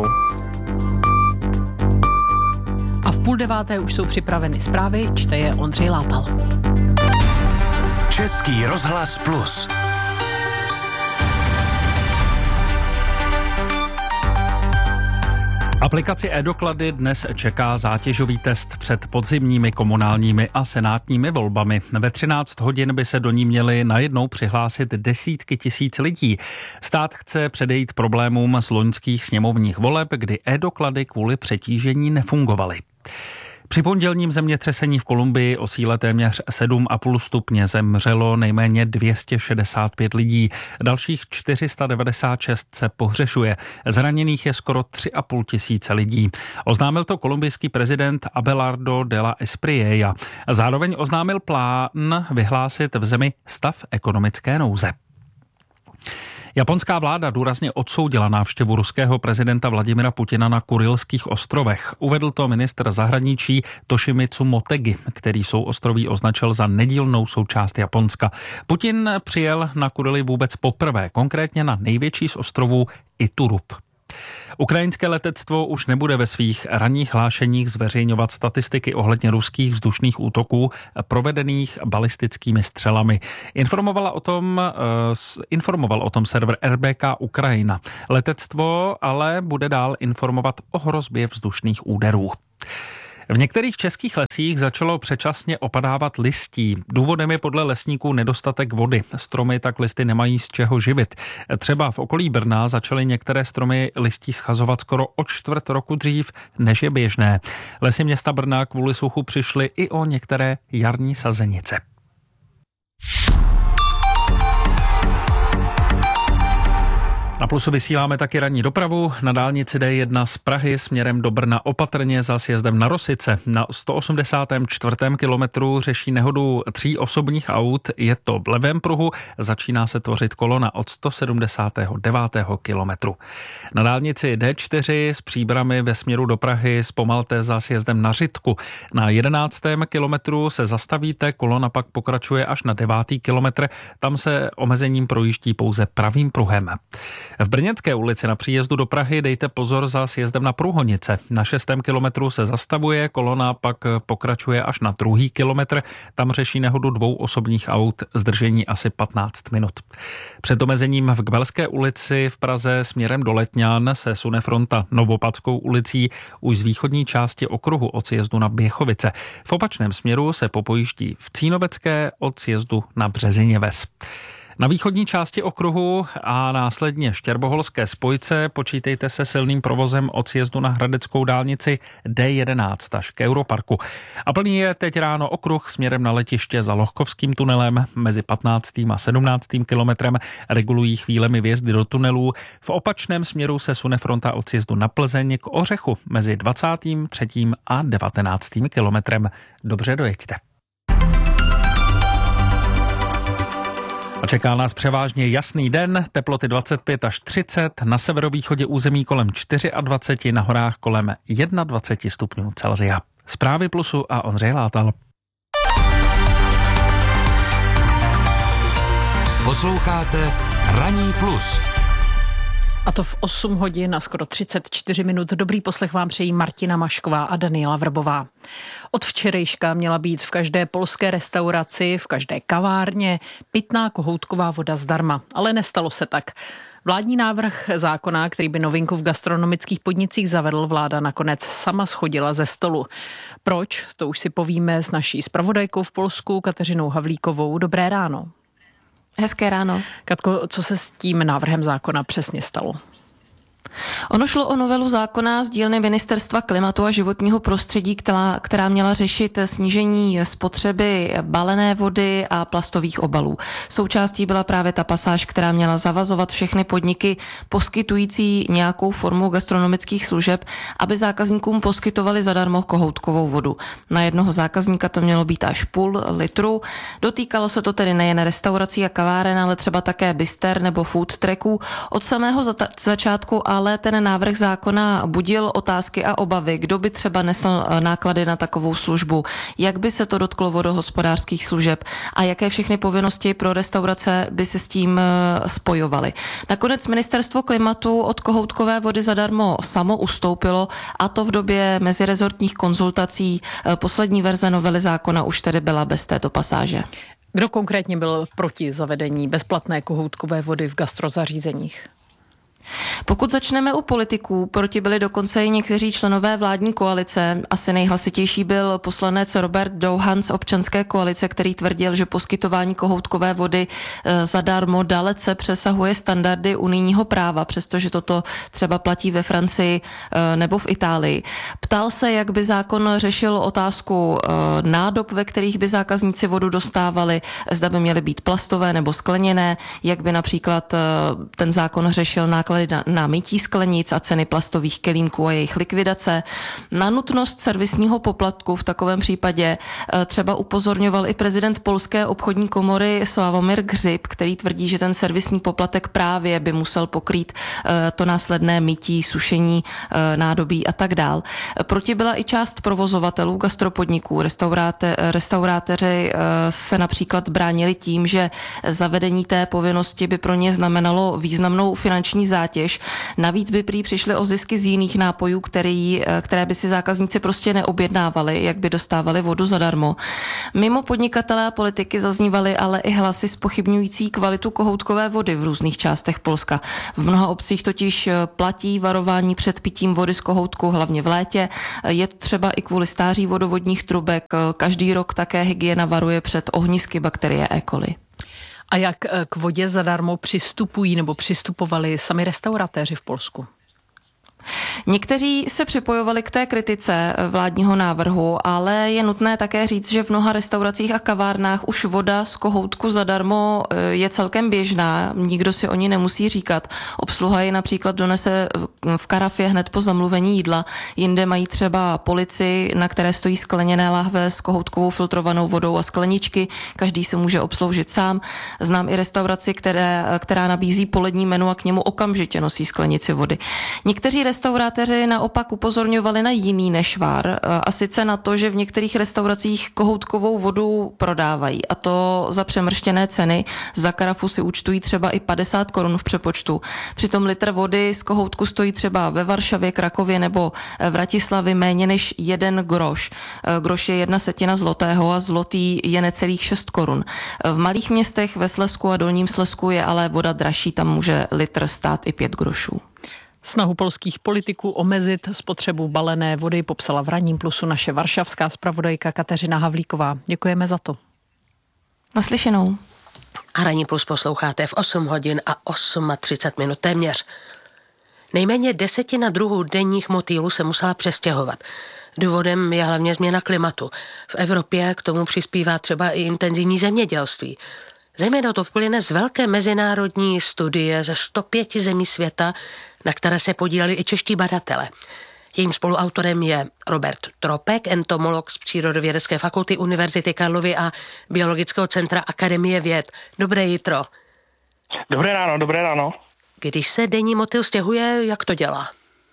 Speaker 14: A v 8:30 už jsou připraveny zprávy, čte je Ondřej Lápal.
Speaker 5: Český rozhlas Plus.
Speaker 3: Aplikaci e-doklady dnes čeká zátěžový test před podzimními komunálními a senátními volbami. Ve 13 hodin by se do ní měly najednou přihlásit desítky tisíc lidí. Stát chce předejít problémům z loňských sněmovních voleb, kdy e-doklady kvůli přetížení nefungovaly. Při pondělním zemětřesení v Kolumbii o síle téměř 7,5 stupně zemřelo nejméně 265 lidí. Dalších 496 se pohřešuje. Zraněných je skoro 3,5 tisíce lidí. Oznámil to kolumbijský prezident Abelardo de la Espriella. Zároveň oznámil plán vyhlásit v zemi stav ekonomické nouze. Japonská vláda důrazně odsoudila návštěvu ruského prezidenta Vladimira Putina na Kurilských ostrovech. Uvedl to ministr zahraničí Toshimitsu Motegi, který souostroví označil za nedílnou součást Japonska. Putin přijel na Kurily vůbec poprvé, konkrétně na největší z ostrovů Iturup. Ukrajinské letectvo už nebude ve svých ranních hlášeních zveřejňovat statistiky ohledně ruských vzdušných útoků provedených balistickými střelami. Informoval o tom server RBK Ukrajina. Letectvo ale bude dál informovat o hrozbě vzdušných úderů. V některých českých lesích začalo předčasně opadávat listí. Důvodem je podle lesníků nedostatek vody. Stromy tak listy nemají z čeho živit. Třeba v okolí Brna začaly některé stromy listí schazovat skoro o čtvrt roku dřív, než je běžné. Lesy města Brna kvůli suchu přišly i o některé jarní sazenice. Na Plusu vysíláme taky ranní dopravu. Na dálnici D1 z Prahy směrem do Brna opatrně za sjezdem na Rosice. Na 184. kilometru řeší nehodu 3 osobních aut. Je to v levém pruhu. Začíná se tvořit kolona od 179. kilometru. Na dálnici D4 z Příbrami ve směru do Prahy zpomalte za sjezdem na Řitku. Na 11. kilometru se zastavíte, kolona pak pokračuje až na 9. kilometr. Tam se omezením projíždí pouze pravým pruhem. V Brněnské ulici na příjezdu do Prahy dejte pozor za sjezdem na Průhonice. Na 6. kilometru se zastavuje, kolona pak pokračuje až na 2. kilometr. Tam řeší nehodu 2 osobních aut, zdržení asi 15 minut. Před omezením v Kbelské ulici v Praze směrem do Letňan se sune fronta Novopadskou ulicí už z východní části okruhu od sjezdu na Běchovice. V opačném směru se popojíždí v Cínovecké od sjezdu na Březiněves. Na východní části okruhu a následně Štěrboholské spojce počítejte se silným provozem od sjezdu na hradeckou dálnici D11 až k Europarku. A plný je teď ráno okruh směrem na letiště za Lohkovským tunelem mezi 15. a 17. kilometrem. Regulují chvílemi vjezdy do tunelů. V opačném směru se sune fronta od sjezdu na Plzeň k Ořechu mezi 23. a 19. kilometrem. Dobře dojeďte. A čeká nás převážně jasný den, teploty 25 až 30, na severovýchodě území kolem 24, na horách kolem 21 stupňů Celsia. Zprávy Plusu a Ondřej Látal.
Speaker 5: Posloucháte Ranní plus.
Speaker 14: A to v 8 hodin a skoro 34 minut. Dobrý poslech vám přejí Martina Mašková a Daniela Vrbová. Od včerejška měla být v každé polské restauraci, v každé kavárně pitná kohoutková voda zdarma, ale nestalo se tak. Vládní návrh zákona, který by novinku v gastronomických podnicích zavedl, vláda nakonec sama schodila ze stolu. Proč? To už si povíme s naší zpravodajkou v Polsku Kateřinou Havlíkovou. Dobré ráno.
Speaker 20: Hezké ráno.
Speaker 14: Katko, co se s tím návrhem zákona přesně stalo?
Speaker 20: Ono šlo o novelu zákona z dílny Ministerstva klimatu a životního prostředí, která měla řešit snížení spotřeby balené vody a plastových obalů. Součástí byla právě ta pasáž, která měla zavazovat všechny podniky poskytující nějakou formu gastronomických služeb, aby zákazníkům poskytovali zadarmo kohoutkovou vodu. Na jednoho zákazníka to mělo být až půl litru. Dotýkalo se to tedy nejen restaurací a kaváren, ale třeba také bister nebo food tracků. Od samého začátku ale ten návrh zákona budil otázky a obavy, kdo by třeba nesl náklady na takovou službu, jak by se to dotklo vodohospodářských služeb a jaké všechny povinnosti pro restaurace by se s tím spojovaly. Nakonec Ministerstvo klimatu od kohoutkové vody zadarmo samo ustoupilo, a to v době mezirezortních konzultací. Poslední verze novely zákona už tedy byla bez této pasáže.
Speaker 14: Kdo konkrétně byl proti zavedení bezplatné kohoutkové vody v gastrozařízeních?
Speaker 20: Pokud začneme u politiků, proti byli dokonce i někteří členové vládní koalice. Asi nejhlasitější byl poslanec Robert Douhan z Občanské koalice, který tvrdil, že poskytování kohoutkové vody zadarmo dalece přesahuje standardy unijního práva, přestože toto třeba platí ve Francii nebo v Itálii. Ptal se, jak by zákon řešil otázku nádob, ve kterých by zákazníci vodu dostávali, zda by měly být plastové nebo skleněné, jak by například ten zákon řešil náklady náklady na mytí sklenic a ceny plastových kelímků a jejich likvidace. Na nutnost servisního poplatku v takovém případě třeba upozorňoval i prezident Polské obchodní komory Sławomir Grzyb, který tvrdí, že ten servisní poplatek právě by musel pokrýt to následné mytí, sušení nádobí a tak dál. Proti byla i část provozovatelů gastropodniků. Restaurátoři se například bránili tím, že zavedení té povinnosti by pro ně znamenalo významnou finanční zátěž. Navíc by prý přišly o zisky z jiných nápojů, které by si zákazníci prostě neobjednávali, jak by dostávali vodu zadarmo. Mimo podnikatele a politiky zaznívaly ale i hlasy zpochybňující kvalitu kohoutkové vody v různých částech Polska. V mnoha obcích totiž platí varování před pitím vody z kohoutku, hlavně v létě. Je to třeba i kvůli stáří vodovodních trubek. Každý rok také hygiena varuje před ohnisky bakterie E. coli.
Speaker 14: A jak k vodě zadarmo přistupují nebo přistupovali sami restauratéři v Polsku?
Speaker 20: Někteří se připojovali k té kritice vládního návrhu, ale je nutné také říct, že v mnoha restauracích a kavárnách už voda z kohoutku zadarmo je celkem běžná, nikdo si o ní nemusí říkat. Obsluha ji například donese v karafě hned po zamluvení jídla, jinde mají třeba polici, na které stojí skleněné lahve s kohoutkovou filtrovanou vodou a skleničky, každý se může obsloužit sám. Znám i restauraci, která nabízí polední menu a k němu okamžitě nosí sklenici vody. Někteří restaurátoři naopak upozorňovali na jiný nešvar, a sice na to, že v některých restauracích kohoutkovou vodu prodávají, a to za přemrštěné ceny. Za karafu si účtují třeba i 50 korun v přepočtu. Přitom litr vody z kohoutku stojí třeba ve Varšavě, Krakově nebo v Vratislavi méně než 1 groš. Groš je 1/10 zlotého a zlotý je necelých 6 korun. V malých městech ve Slezsku a Dolním Slezsku je ale voda dražší, tam může litr stát i 5 grošů.
Speaker 14: Snahu polských politiků omezit spotřebu balené vody popsala v Ranním plusu naše varšavská zpravodajka Kateřina Havlíková. Děkujeme za to.
Speaker 20: Naslyšenou.
Speaker 11: A Ranní plus posloucháte v 8 hodin a 38 minut téměř. Nejméně 10 druhů denních motýlů se musela přestěhovat. Důvodem je hlavně změna klimatu. V Evropě k tomu přispívá třeba i intenzivní zemědělství. Zejména to plyne z velké mezinárodní studie ze 105 zemí světa, na které se podíleli i čeští badatelé. Jejím spoluautorem je Robert Tropek, entomolog z Přírodovědecké fakulty Univerzity Karlovy a Biologického centra Akademie věd. Dobré jitro.
Speaker 21: Dobré ráno.
Speaker 11: Když se denní motýl stěhuje, jak to dělá?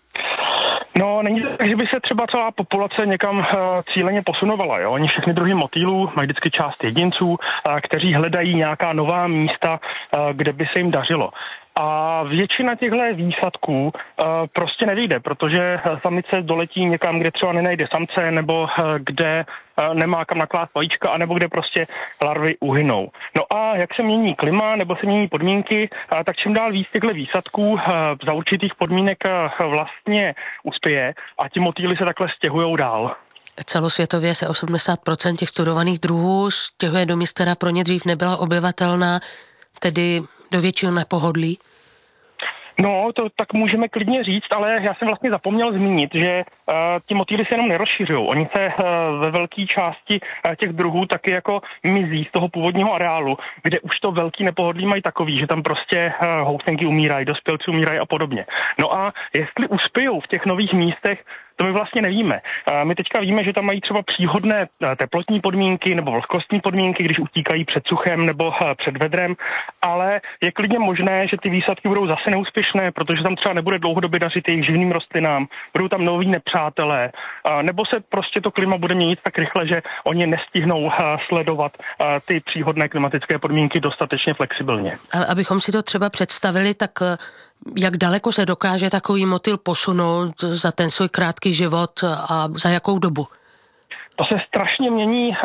Speaker 21: No, není to tak, že by se třeba celá populace někam cíleně posunovala. Jo? Oni všechny druhy motýlů mají vždycky část jedinců, kteří hledají nějaká nová místa, kde by se jim dařilo. A většina těchto výsadků prostě nevyjde, protože samice doletí někam, kde třeba nenajde samce, nebo kde nemá kam naklást vajíčka, anebo kde prostě larvy uhynou. No a jak se mění klima, nebo se mění podmínky, tak čím dál víc těchto výsadků za určitých podmínek vlastně uspěje a ti motýly se takhle stěhujou dál.
Speaker 11: Celosvětově se 80% těch studovaných druhů stěhuje do míst, která pro ně dřív nebyla obyvatelná, tedy do většího nepohodlí?
Speaker 21: No, to tak můžeme klidně říct, ale já jsem vlastně zapomněl zmínit, že ti motýly se jenom nerozšiřují. Oni se ve velké části těch druhů taky jako mizí z toho původního areálu, kde už to velký nepohodlí mají takový, že tam prostě housenky umírají, dospělci umírají a podobně. No a jestli uspějou v těch nových místech, to my vlastně nevíme. My teďka víme, že tam mají třeba příhodné teplotní podmínky nebo vlhkostní podmínky, když utíkají před suchem nebo před vedrem, ale je klidně možné, že ty výsadky budou zase neúspěšné, protože tam třeba nebude dlouhodobě dařit jejich živným rostlinám, budou tam noví nepřátelé, nebo se prostě to klima bude měnit tak rychle, že oni nestihnou sledovat ty příhodné klimatické podmínky dostatečně flexibilně.
Speaker 11: Ale abychom si to třeba představili, tak jak daleko se dokáže takový motýl posunout za ten svůj krátký život a za jakou dobu?
Speaker 21: To se strašně mění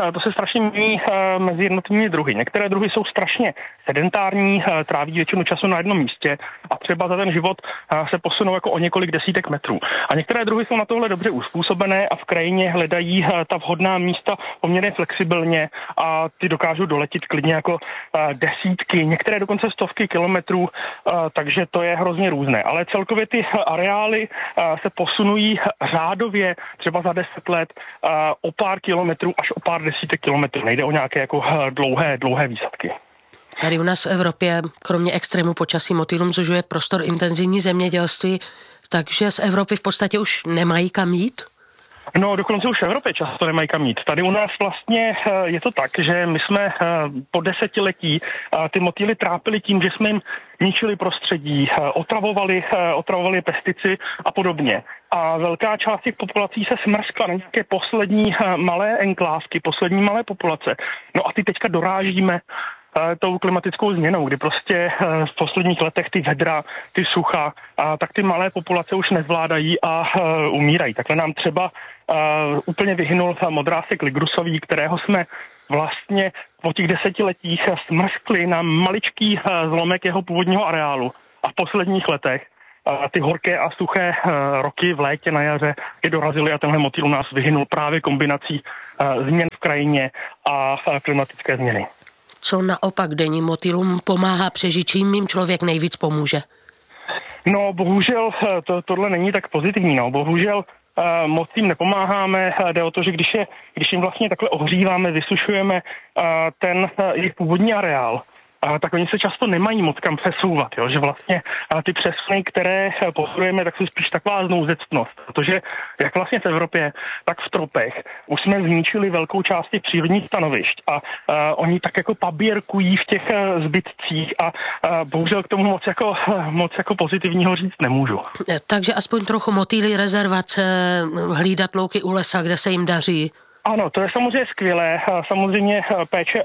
Speaker 21: mezi jednotlivými druhy. Některé druhy jsou strašně sedentární, tráví většinu času na jednom místě a třeba za ten život se posunou jako o několik desítek metrů. A některé druhy jsou na tohle dobře uspůsobené a v krajině hledají ta vhodná místa poměrně flexibilně a ty dokážou doletět klidně jako desítky, některé dokonce stovky kilometrů, takže to je hrozně různé. Ale celkově ty areály se posunují řádově třeba za 10 let o pár kilometrů až o pár desítek kilometrů. Nejde o nějaké jako dlouhé výsadky.
Speaker 11: Tady u nás v Evropě, kromě extrému počasí, motýlům zužuje prostor intenzivní zemědělství, takže z Evropy v podstatě už nemají kam jít?
Speaker 21: No, dokonce už v Evropě často nemají kam jít. Tady u nás vlastně je to tak, že my jsme po desetiletí ty motýly trápili tím, že jsme jim ničili prostředí, otravovali pestici a podobně. A velká část těch populací se smrskla na nějaké poslední malé enklávky, poslední malé populace. No a ty teďka dorážíme tou klimatickou změnou, kdy prostě v posledních letech ty vedra, ty sucha, tak ty malé populace už nezvládají a umírají. Takhle nám třeba úplně vyhynul modrásek ligrusový, kterého jsme vlastně po těch desetiletích smrskli na maličký zlomek jeho původního areálu. A v posledních letech ty horké a suché roky v létě, na jaře je dorazily a tenhle motýl u nás vyhynul právě kombinací změn v krajině a klimatické změny.
Speaker 11: Co naopak denním motýlům pomáhá přežít, čím jim člověk nejvíc pomůže?
Speaker 21: No, bohužel tohle není tak pozitivní. No. Bohužel moc jim nepomáháme. Jde o to, že když jim vlastně takhle ohříváme, vysušujeme ten jejich původní areál, tak oni se často nemají moc kam přesouvat, jo? Že vlastně ty přesuny, které pozorujeme, tak jsou spíš taková znouzectnost, protože jak vlastně v Evropě, tak v tropech už jsme zničili velkou část těch přírodních stanovišť a oni tak jako paběrkují v těch zbytcích a bohužel k tomu moc jako pozitivního říct nemůžu.
Speaker 11: Takže aspoň trochu motýly, rezervace, hlídat louky u lesa, kde se jim daří.
Speaker 21: Ano, to je samozřejmě skvělé. Samozřejmě péče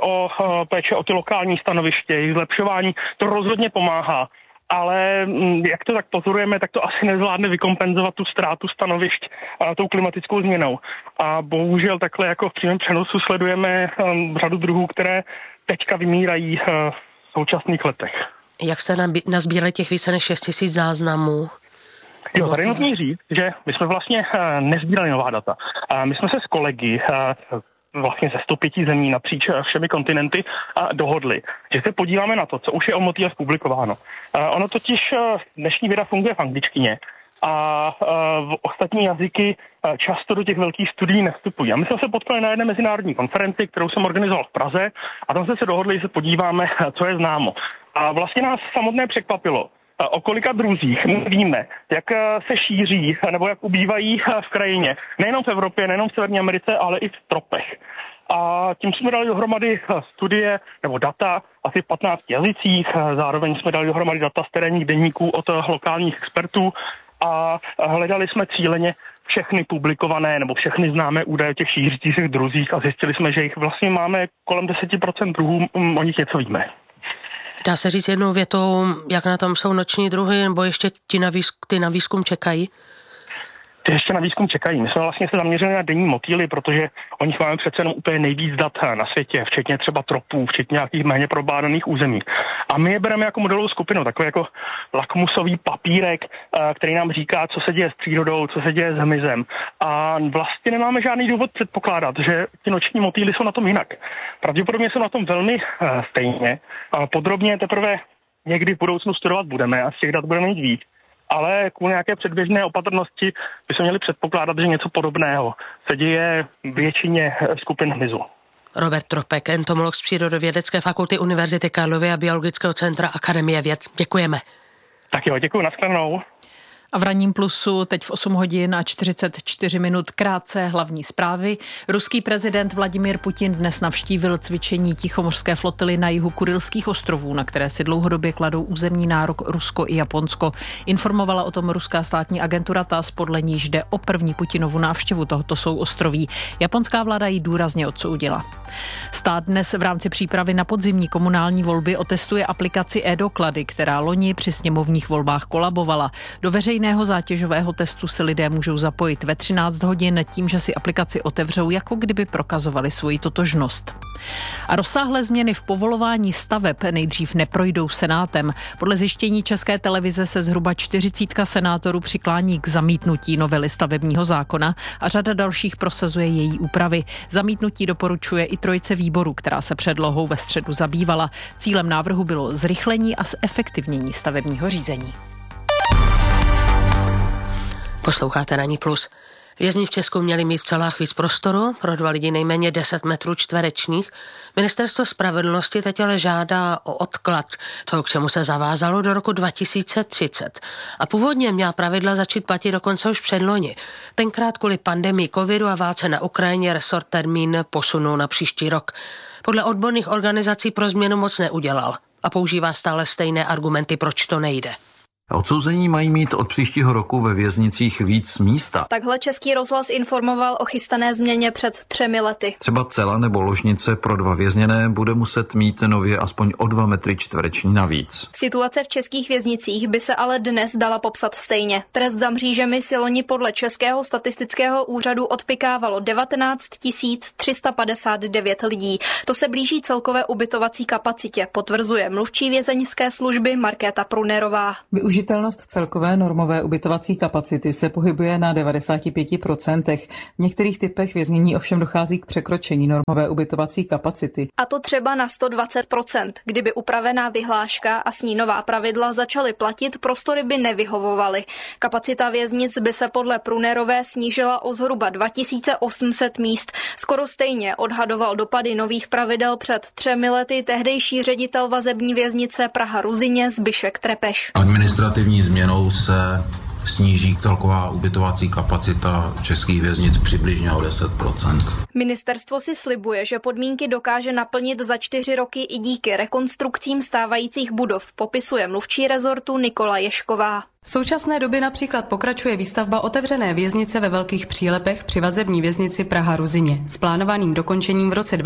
Speaker 21: o ty lokální stanoviště, jejich zlepšování, to rozhodně pomáhá. Ale jak to tak pozorujeme, tak to asi nezvládne vykompenzovat tu ztrátu stanovišť tou klimatickou změnou. A bohužel takhle jako v přímém přenosu sledujeme řadu druhů, které teďka vymírají v současných letech.
Speaker 11: Jak jste nazbírali těch více než 6 000 záznamů?
Speaker 21: Jo, tady nutný říct, že my jsme vlastně nezbírali nová data. My jsme se s kolegy vlastně ze 105 zemí napříč všemi kontinenty dohodli, že se podíváme na to, co už je o motýlech publikováno. Ono totiž dnešní věda funguje v angličtině a v ostatní jazyky často do těch velkých studií nevstupují. A my jsme se potkali na jedné mezinárodní konferenci, kterou jsem organizoval v Praze a tam jsme se dohodli, že se podíváme, co je známo. A vlastně nás samotné překvapilo, o kolika druzích víme, jak se šíří nebo jak ubývají v krajině. Nejenom v Evropě, nejenom v Severní Americe, ale i v tropech. A tím jsme dali dohromady studie nebo data asi v 15 jazycích. Zároveň jsme dali dohromady data z terénních deníků od lokálních expertů a hledali jsme cíleně všechny publikované nebo všechny známé údaje o těch šířících se druzích a zjistili jsme, že jich vlastně máme kolem 10% druhů, o nich něco víme.
Speaker 11: Dá se říct jednou větou, jak na tom jsou noční druhy, nebo ještě ty na výzkum čekají?
Speaker 21: Ty ještě na výzkum čekají. My jsme vlastně se zaměřili na denní motýly, protože o nich máme přece jenom úplně nejvíc dat na světě, včetně třeba tropů, včetně nějakých méně probádaných území. A my je bereme jako modelovou skupinu, takový jako lakmusový papírek, který nám říká, co se děje s přírodou, co se děje s hmyzem. A vlastně nemáme žádný důvod předpokládat, že ti noční motýly jsou na tom jinak. Pravděpodobně jsou na tom velmi stejně. Podrobně teprve někdy v budoucnu studovat budeme a z těch dat budeme mít víc. Ale kvůli nějaké předběžné opatrnosti bychom měli předpokládat, že něco podobného se děje většině skupin hmyzu.
Speaker 11: Robert Tropek, entomolog z Přírodovědecké fakulty Univerzity Karlovy a Biologického centra Akademie věd. Děkujeme.
Speaker 21: Tak jo, děkuji, nashledanou.
Speaker 14: A v Ranním plusu teď v 8 hodin a 44 minut krátce hlavní zprávy. Ruský prezident Vladimír Putin dnes navštívil cvičení Tichomořské flotily na jihu Kurylských ostrovů, na které si dlouhodobě kladou územní nárok Rusko i Japonsko. Informovala o tom ruská státní agentura TASS, podle níž jde o první Putinovu návštěvu tohoto souostroví. Japonská vláda ji důrazně odsoudila. Stát dnes v rámci přípravy na podzimní komunální volby otestuje aplikaci e-doklady, která loni při sněmovních volbách kolabovala. Do veřejného zátěžového testu se lidé můžou zapojit ve 13 hodin tím, že si aplikaci otevřou, jako kdyby prokazovali svoji totožnost. A rozsáhlé změny v povolování staveb nejdřív neprojdou Senátem. Podle zjištění České televize se zhruba 40 senátorů přiklání k zamítnutí novely stavebního zákona a řada dalších prosazuje její úpravy. Zamítnutí doporučuje i trojice výborů, která se předlohou ve středu zabývala. Cílem návrhu bylo zrychlení a zefektivnění stavebního řízení.
Speaker 11: Posloucháte Ranní plus. Vězni v Česku měli mít v celách víc prostoru, pro 2 lidi nejméně 10 metrů čtverečních. Ministerstvo spravedlnosti teď ale žádá o odklad toho, k čemu se zavázalo, do roku 2030. A původně měla pravidla začít platit dokonce už předloni. Tenkrát kvůli pandemii covidu a válce na Ukrajině resort termín posunul na příští rok. Podle odborných organizací pro změnu moc neudělal a používá stále stejné argumenty, proč to nejde.
Speaker 2: Odsouzení mají mít od příštího roku ve věznicích víc místa.
Speaker 22: Takhle Český rozhlas informoval o chystané změně před 3 lety.
Speaker 2: Třeba cela nebo ložnice pro 2 vězněné bude muset mít nově aspoň o 2 metry čtvereční navíc.
Speaker 22: Situace v českých věznicích by se ale dnes dala popsat stejně. Trest za mřížemi si loni podle Českého statistického úřadu odpykávalo 19 359 lidí. To se blíží celkové ubytovací kapacitě, potvrzuje mluvčí vězeňské služby Markéta Prunerová.
Speaker 23: Využitelnost celkové normové ubytovací kapacity se pohybuje na 95%. V některých typech věznění ovšem dochází k překročení normové ubytovací kapacity.
Speaker 22: A to třeba na 120%. Kdyby upravená vyhláška a s ní nová pravidla začaly platit, prostory by nevyhovovaly. Kapacita věznic by se podle Prunerové snížila o zhruba 2800 míst. Skoro stejně odhadoval dopady nových pravidel před 3 lety tehdejší ředitel vazební věznice Praha-Ruzyně Zbyšek Trepeš.
Speaker 24: Administrativní změnou se sníží celková ubytovací kapacita českých věznic přibližně o 10%.
Speaker 22: Ministerstvo si slibuje, že podmínky dokáže naplnit za 4 roky i díky rekonstrukcím stávajících budov, popisuje mluvčí rezortu Nikola Ješková.
Speaker 25: V současné době například pokračuje výstavba otevřené věznice ve Velkých Přílepech při vazební věznici Praha-Ruzyně s plánovaným dokončením v roce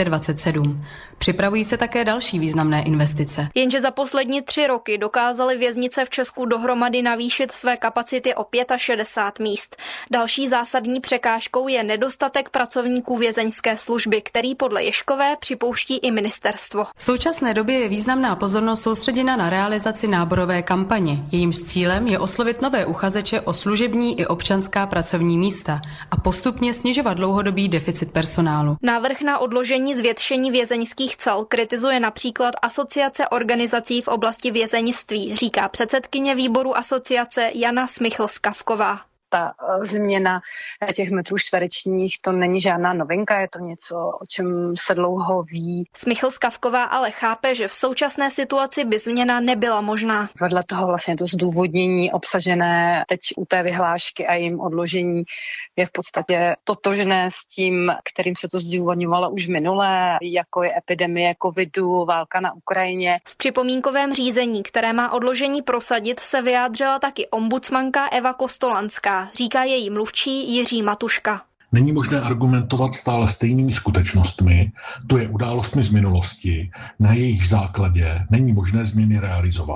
Speaker 25: 2027. Připravují se také další významné investice.
Speaker 22: Jenže za poslední 3 roky dokázaly věznice v Česku dohromady navýšit své kapacity o 65 míst. Další zásadní překážkou je nedostatek pracovníků vězeňské služby, který podle Ješkové připouští i ministerstvo.
Speaker 25: V současné době je významná pozornost soustředěna na realizaci náborové kampaně. Jejímž cílem je oslovit nové uchazeče o služební i občanská pracovní místa a postupně snižovat dlouhodobý deficit personálu.
Speaker 22: Návrh na odložení zvětšení vězeňských cel kritizuje například Asociace organizací v oblasti vězeňství, říká předsedkyně výboru asociace Jana Smichl-Skavková.
Speaker 26: Ta změna těch metrů čtverečních, to není žádná novinka, je to něco, o čem se dlouho ví.
Speaker 22: Smichl-Skavková ale chápe, že v současné situaci by změna nebyla možná.
Speaker 26: Vedle toho vlastně to zdůvodnění obsažené teď u té vyhlášky a jejím odložení je v podstatě totožné s tím, kterým se to zdůvodňovalo už minulé, jako je epidemie covidu, válka na Ukrajině.
Speaker 22: V připomínkovém řízení, které má odložení prosadit, se vyjádřila taky ombudsmanka Eva Kostolanská, říká její mluvčí Jiří Matuška.
Speaker 4: Není možné argumentovat stále stejnými skutečnostmi, to je událostmi z minulosti, na jejich základě není možné změny realizovat.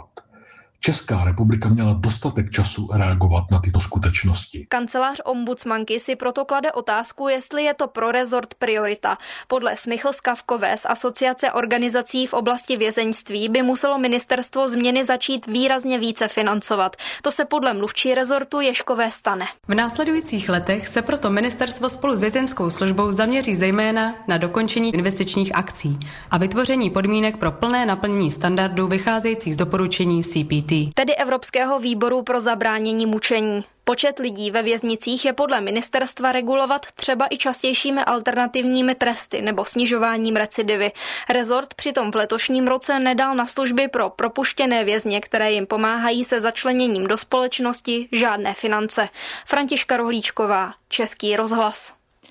Speaker 4: Česká republika měla dostatek času reagovat na tyto skutečnosti.
Speaker 22: Kancelář ombudsmanky si proto klade otázku, jestli je to pro rezort priorita. Podle Smichl-Skavkové z Asociace organizací v oblasti vězeňství by muselo ministerstvo změny začít výrazně více financovat. To se podle mluvčí rezortu Ješkové stane.
Speaker 25: V následujících letech se proto ministerstvo spolu s vězeňskou službou zaměří zejména na dokončení investičních akcí a vytvoření podmínek pro plné naplnění standardů vycházejících z doporučení CPT.
Speaker 22: Tedy Evropského výboru pro zabránění mučení. Počet lidí ve věznicích je podle ministerstva regulovat třeba i častějšími alternativními tresty nebo snižováním recidivy. Rezort přitom v letošním roce nedal na služby pro propuštěné vězně, které jim pomáhají se začleněním do společnosti, žádné finance. Františka Rohlíčková, Český rozhlas.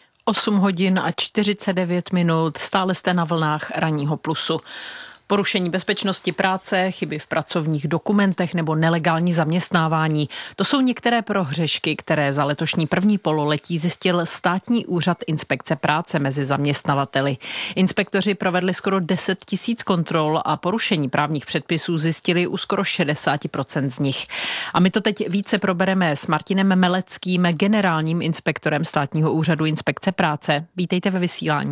Speaker 14: 8 hodin a 49 minut, stále jste na vlnách Ranního plusu. Porušení bezpečnosti práce, chyby v pracovních dokumentech nebo nelegální zaměstnávání. To jsou některé prohřešky, které za letošní první pololetí zjistil Státní úřad inspekce práce mezi zaměstnavateli. Inspektoři provedli skoro 10 000 kontrol a porušení právních předpisů zjistili u skoro 60% z nich. A my to teď více probereme s Martinem Meleckým, generálním inspektorem Státního úřadu inspekce práce. Vítejte ve vysílání.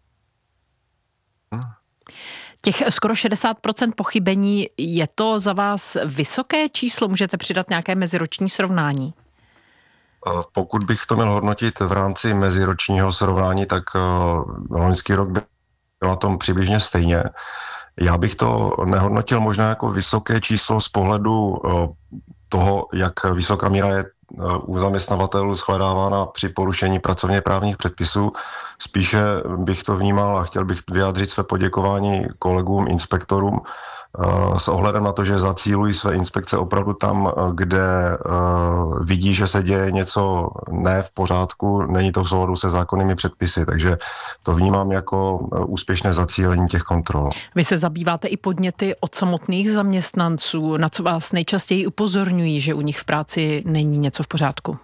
Speaker 14: Těch skoro 60% pochybení, je to za vás vysoké číslo? Můžete přidat nějaké meziroční srovnání?
Speaker 27: Pokud bych to měl hodnotit v rámci meziročního srovnání, tak loňský rok byl na tom přibližně stejně. Já bych to nehodnotil možná jako vysoké číslo z pohledu toho, jak vysoká míra je u zaměstnavatelů shledávána při porušení pracovně právních předpisů. Spíše bych to vnímal a chtěl bych vyjádřit své poděkování kolegům, inspektorům, s ohledem na to, že zacílují své inspekce opravdu tam, kde vidí, že se děje něco ne v pořádku, není to v souladu se zákonnými předpisy, takže to vnímám jako úspěšné zacílení těch kontrol.
Speaker 14: Vy se zabýváte i podněty od samotných zaměstnanců, na co vás nejčastěji upozorňují, že u nich v práci není něco v pořádku?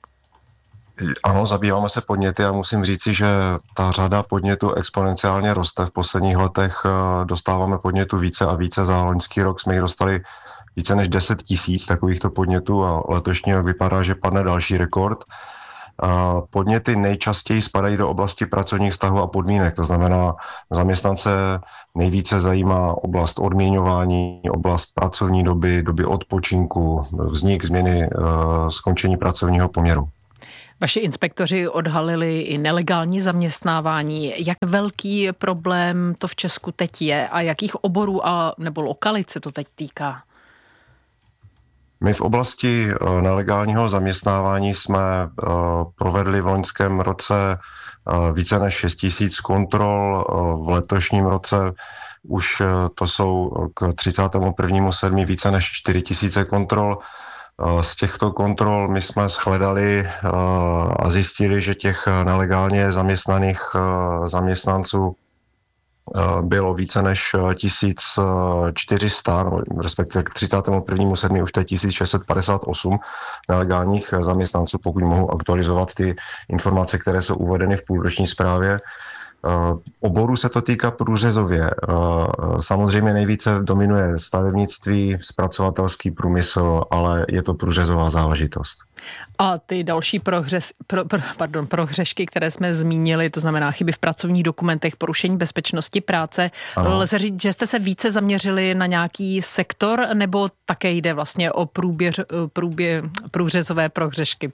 Speaker 27: Ano, zabýváme se podněty a musím říci, že ta řada podnětů exponenciálně roste. V posledních letech dostáváme podnětů více a více. Za loňský rok jsme jich dostali více než 10 000 takovýchto podnětů a letošní rok vypadá, že padne další rekord. Podněty nejčastěji spadají do oblasti pracovních vztahů a podmínek, to znamená, zaměstnance nejvíce zajímá oblast odměňování, oblast pracovní doby odpočinku, vznik změny, skončení pracovního poměru.
Speaker 14: Vaši inspektoři odhalili i nelegální zaměstnávání. Jak velký problém to v Česku teď je a jakých oborů nebo lokalit se to teď týká?
Speaker 27: My v oblasti nelegálního zaměstnávání jsme provedli v loňském roce více než 6 000 kontrol. V letošním roce už to jsou k 31.7. více než 4 000 kontrol. Z těchto kontrol my jsme shledali a zjistili, že těch nelegálně zaměstnaných zaměstnanců bylo více než 1400, respektive k 31.7. už to je 1658 nelegálních zaměstnanců, pokud mohu aktualizovat ty informace, které jsou uvedeny v půlroční zprávě. Oboru se to týká průřezově. Samozřejmě nejvíce dominuje stavebnictví, zpracovatelský průmysl, ale je to průřezová záležitost.
Speaker 14: A ty další prohřešky, které jsme zmínili, to znamená chyby v pracovních dokumentech, porušení bezpečnosti práce, ano. Lze říct, že jste se více zaměřili na nějaký sektor, nebo také jde vlastně o průřezové prohřešky,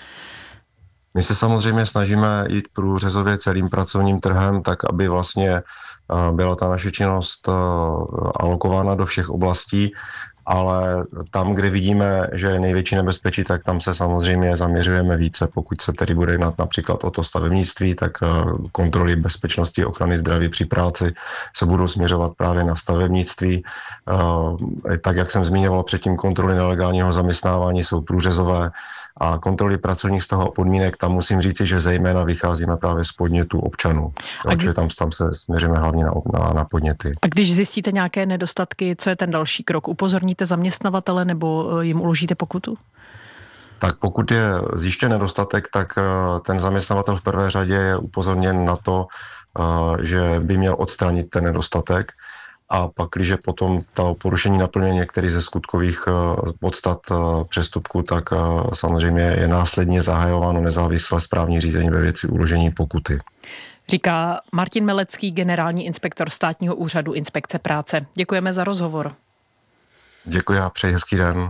Speaker 27: My se samozřejmě snažíme jít průřezově celým pracovním trhem, tak aby vlastně byla ta naše činnost alokována do všech oblastí, ale tam, kde vidíme, že je největší nebezpečí, tak tam se samozřejmě zaměřujeme více. Pokud se tedy bude jednat například o to stavebnictví, tak kontroly bezpečnosti, ochrany zdraví při práci se budou směřovat právě na stavebnictví. Tak, jak jsem zmiňoval předtím, kontroly nelegálního zaměstnávání jsou průřezové a kontroly pracovních vztahů a podmínek, tam musím říci, že zejména vycházíme právě z podnětů občanů. Protože tam se směříme hlavně na podněty.
Speaker 14: A když zjistíte nějaké nedostatky, co je ten další krok? Upozorníte zaměstnavatele nebo jim uložíte pokutu?
Speaker 27: Tak pokud je zjištěn nedostatek, tak ten zaměstnavatel v prvé řadě je upozorněn na to, že by měl odstranit ten nedostatek. A pak, když potom to porušení naplňuje některý ze skutkových podstat přestupků, tak samozřejmě je následně zahajováno nezávislé správní řízení ve věci uložení pokuty.
Speaker 14: Říká Martin Melecký, generální inspektor Státního úřadu inspekce práce. Děkujeme za rozhovor.
Speaker 27: Děkuji a přeji hezký den.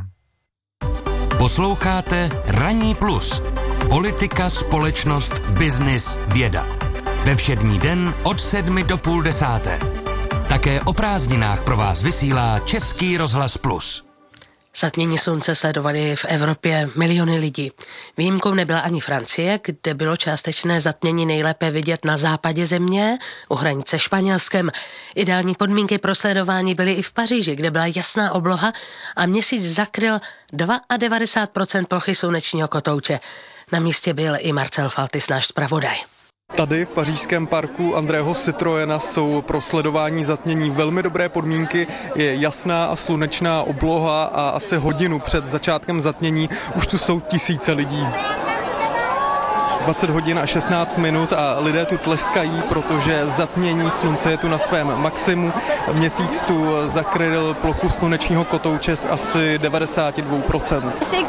Speaker 5: Posloucháte Ranní plus. Politika, společnost, biznis, věda. Ve všední den od 7 do 9:30. Také o prázdninách pro vás vysílá Český rozhlas Plus.
Speaker 11: Zatmění slunce sledovali v Evropě miliony lidí. Výjimkou nebyla ani Francie, kde bylo částečné zatmění nejlépe vidět na západě země, u hranice Španělskem. Ideální podmínky pro sledování byly i v Paříži, kde byla jasná obloha a měsíc zakryl 92% plochy slunečního kotouče. Na místě byl i Marcel Faltis, náš zpravodaj.
Speaker 1: Tady v pařížském parku Andrého Citroena jsou pro sledování zatmění velmi dobré podmínky. Je jasná a slunečná obloha a asi hodinu před začátkem zatmění už tu jsou tisíce lidí. 20 hodin a 16 minut a lidé tu tleskají, protože zatmění slunce je tu na svém maximu. Měsíc tu zakryl plochu slunečního kotouče z asi 92%.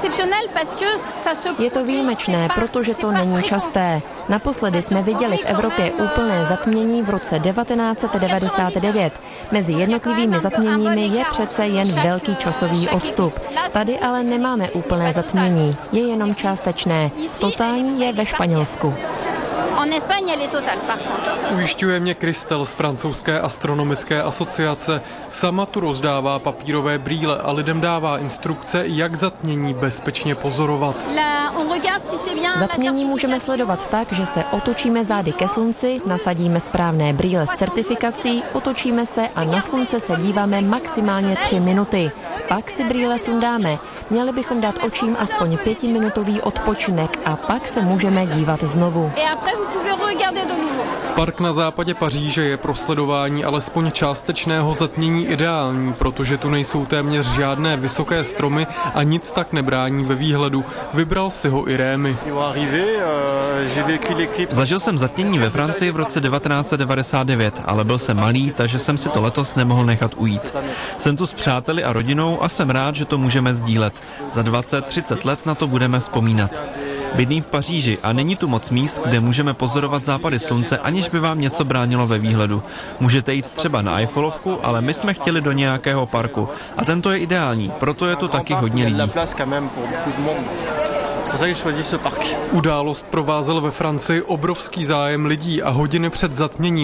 Speaker 6: Je to výjimečné, protože to není časté. Naposledy jsme viděli v Evropě úplné zatmění v roce 1999. Mezi jednotlivými zatměními je přece jen velký časový odstup. Tady ale nemáme úplné zatmění, je jenom částečné. Totální je ve Španělsku.
Speaker 1: Ujišťuje mě Kristel z francouzské astronomické asociace. Sama tu rozdává papírové brýle a lidem dává instrukce, jak zatmění bezpečně pozorovat.
Speaker 6: Zatmění můžeme sledovat tak, že se otočíme zády ke slunci, nasadíme správné brýle s certifikací, otočíme se a na slunce se díváme maximálně 3 minuty. Pak si brýle sundáme. Měli bychom dát očím aspoň 5minutový odpočinek a pak se můžeme dívat znovu.
Speaker 1: Park na západě Paříže je pro sledování alespoň částečného zatmění ideální, protože tu nejsou téměř žádné vysoké stromy a nic tak nebrání ve výhledu. Vybral si ho i Rémy.
Speaker 7: Zažil jsem zatmění ve Francii v roce 1999, ale byl jsem malý, takže jsem si to letos nemohl nechat ujít. Jsem tu s přáteli a rodinou a jsem rád, že to můžeme sdílet. Za 20-30 let na to budeme vzpomínat. Bydlím v Paříži a není tu moc míst, kde můžeme pozorovat západy slunce, aniž by vám něco bránilo ve výhledu. Můžete jít třeba na Eiffelovku, ale my jsme chtěli do nějakého parku. A tento je ideální, proto je tu taky hodně lidí.
Speaker 1: Událost provázel ve Francii obrovský zájem lidí a hodiny před zatměním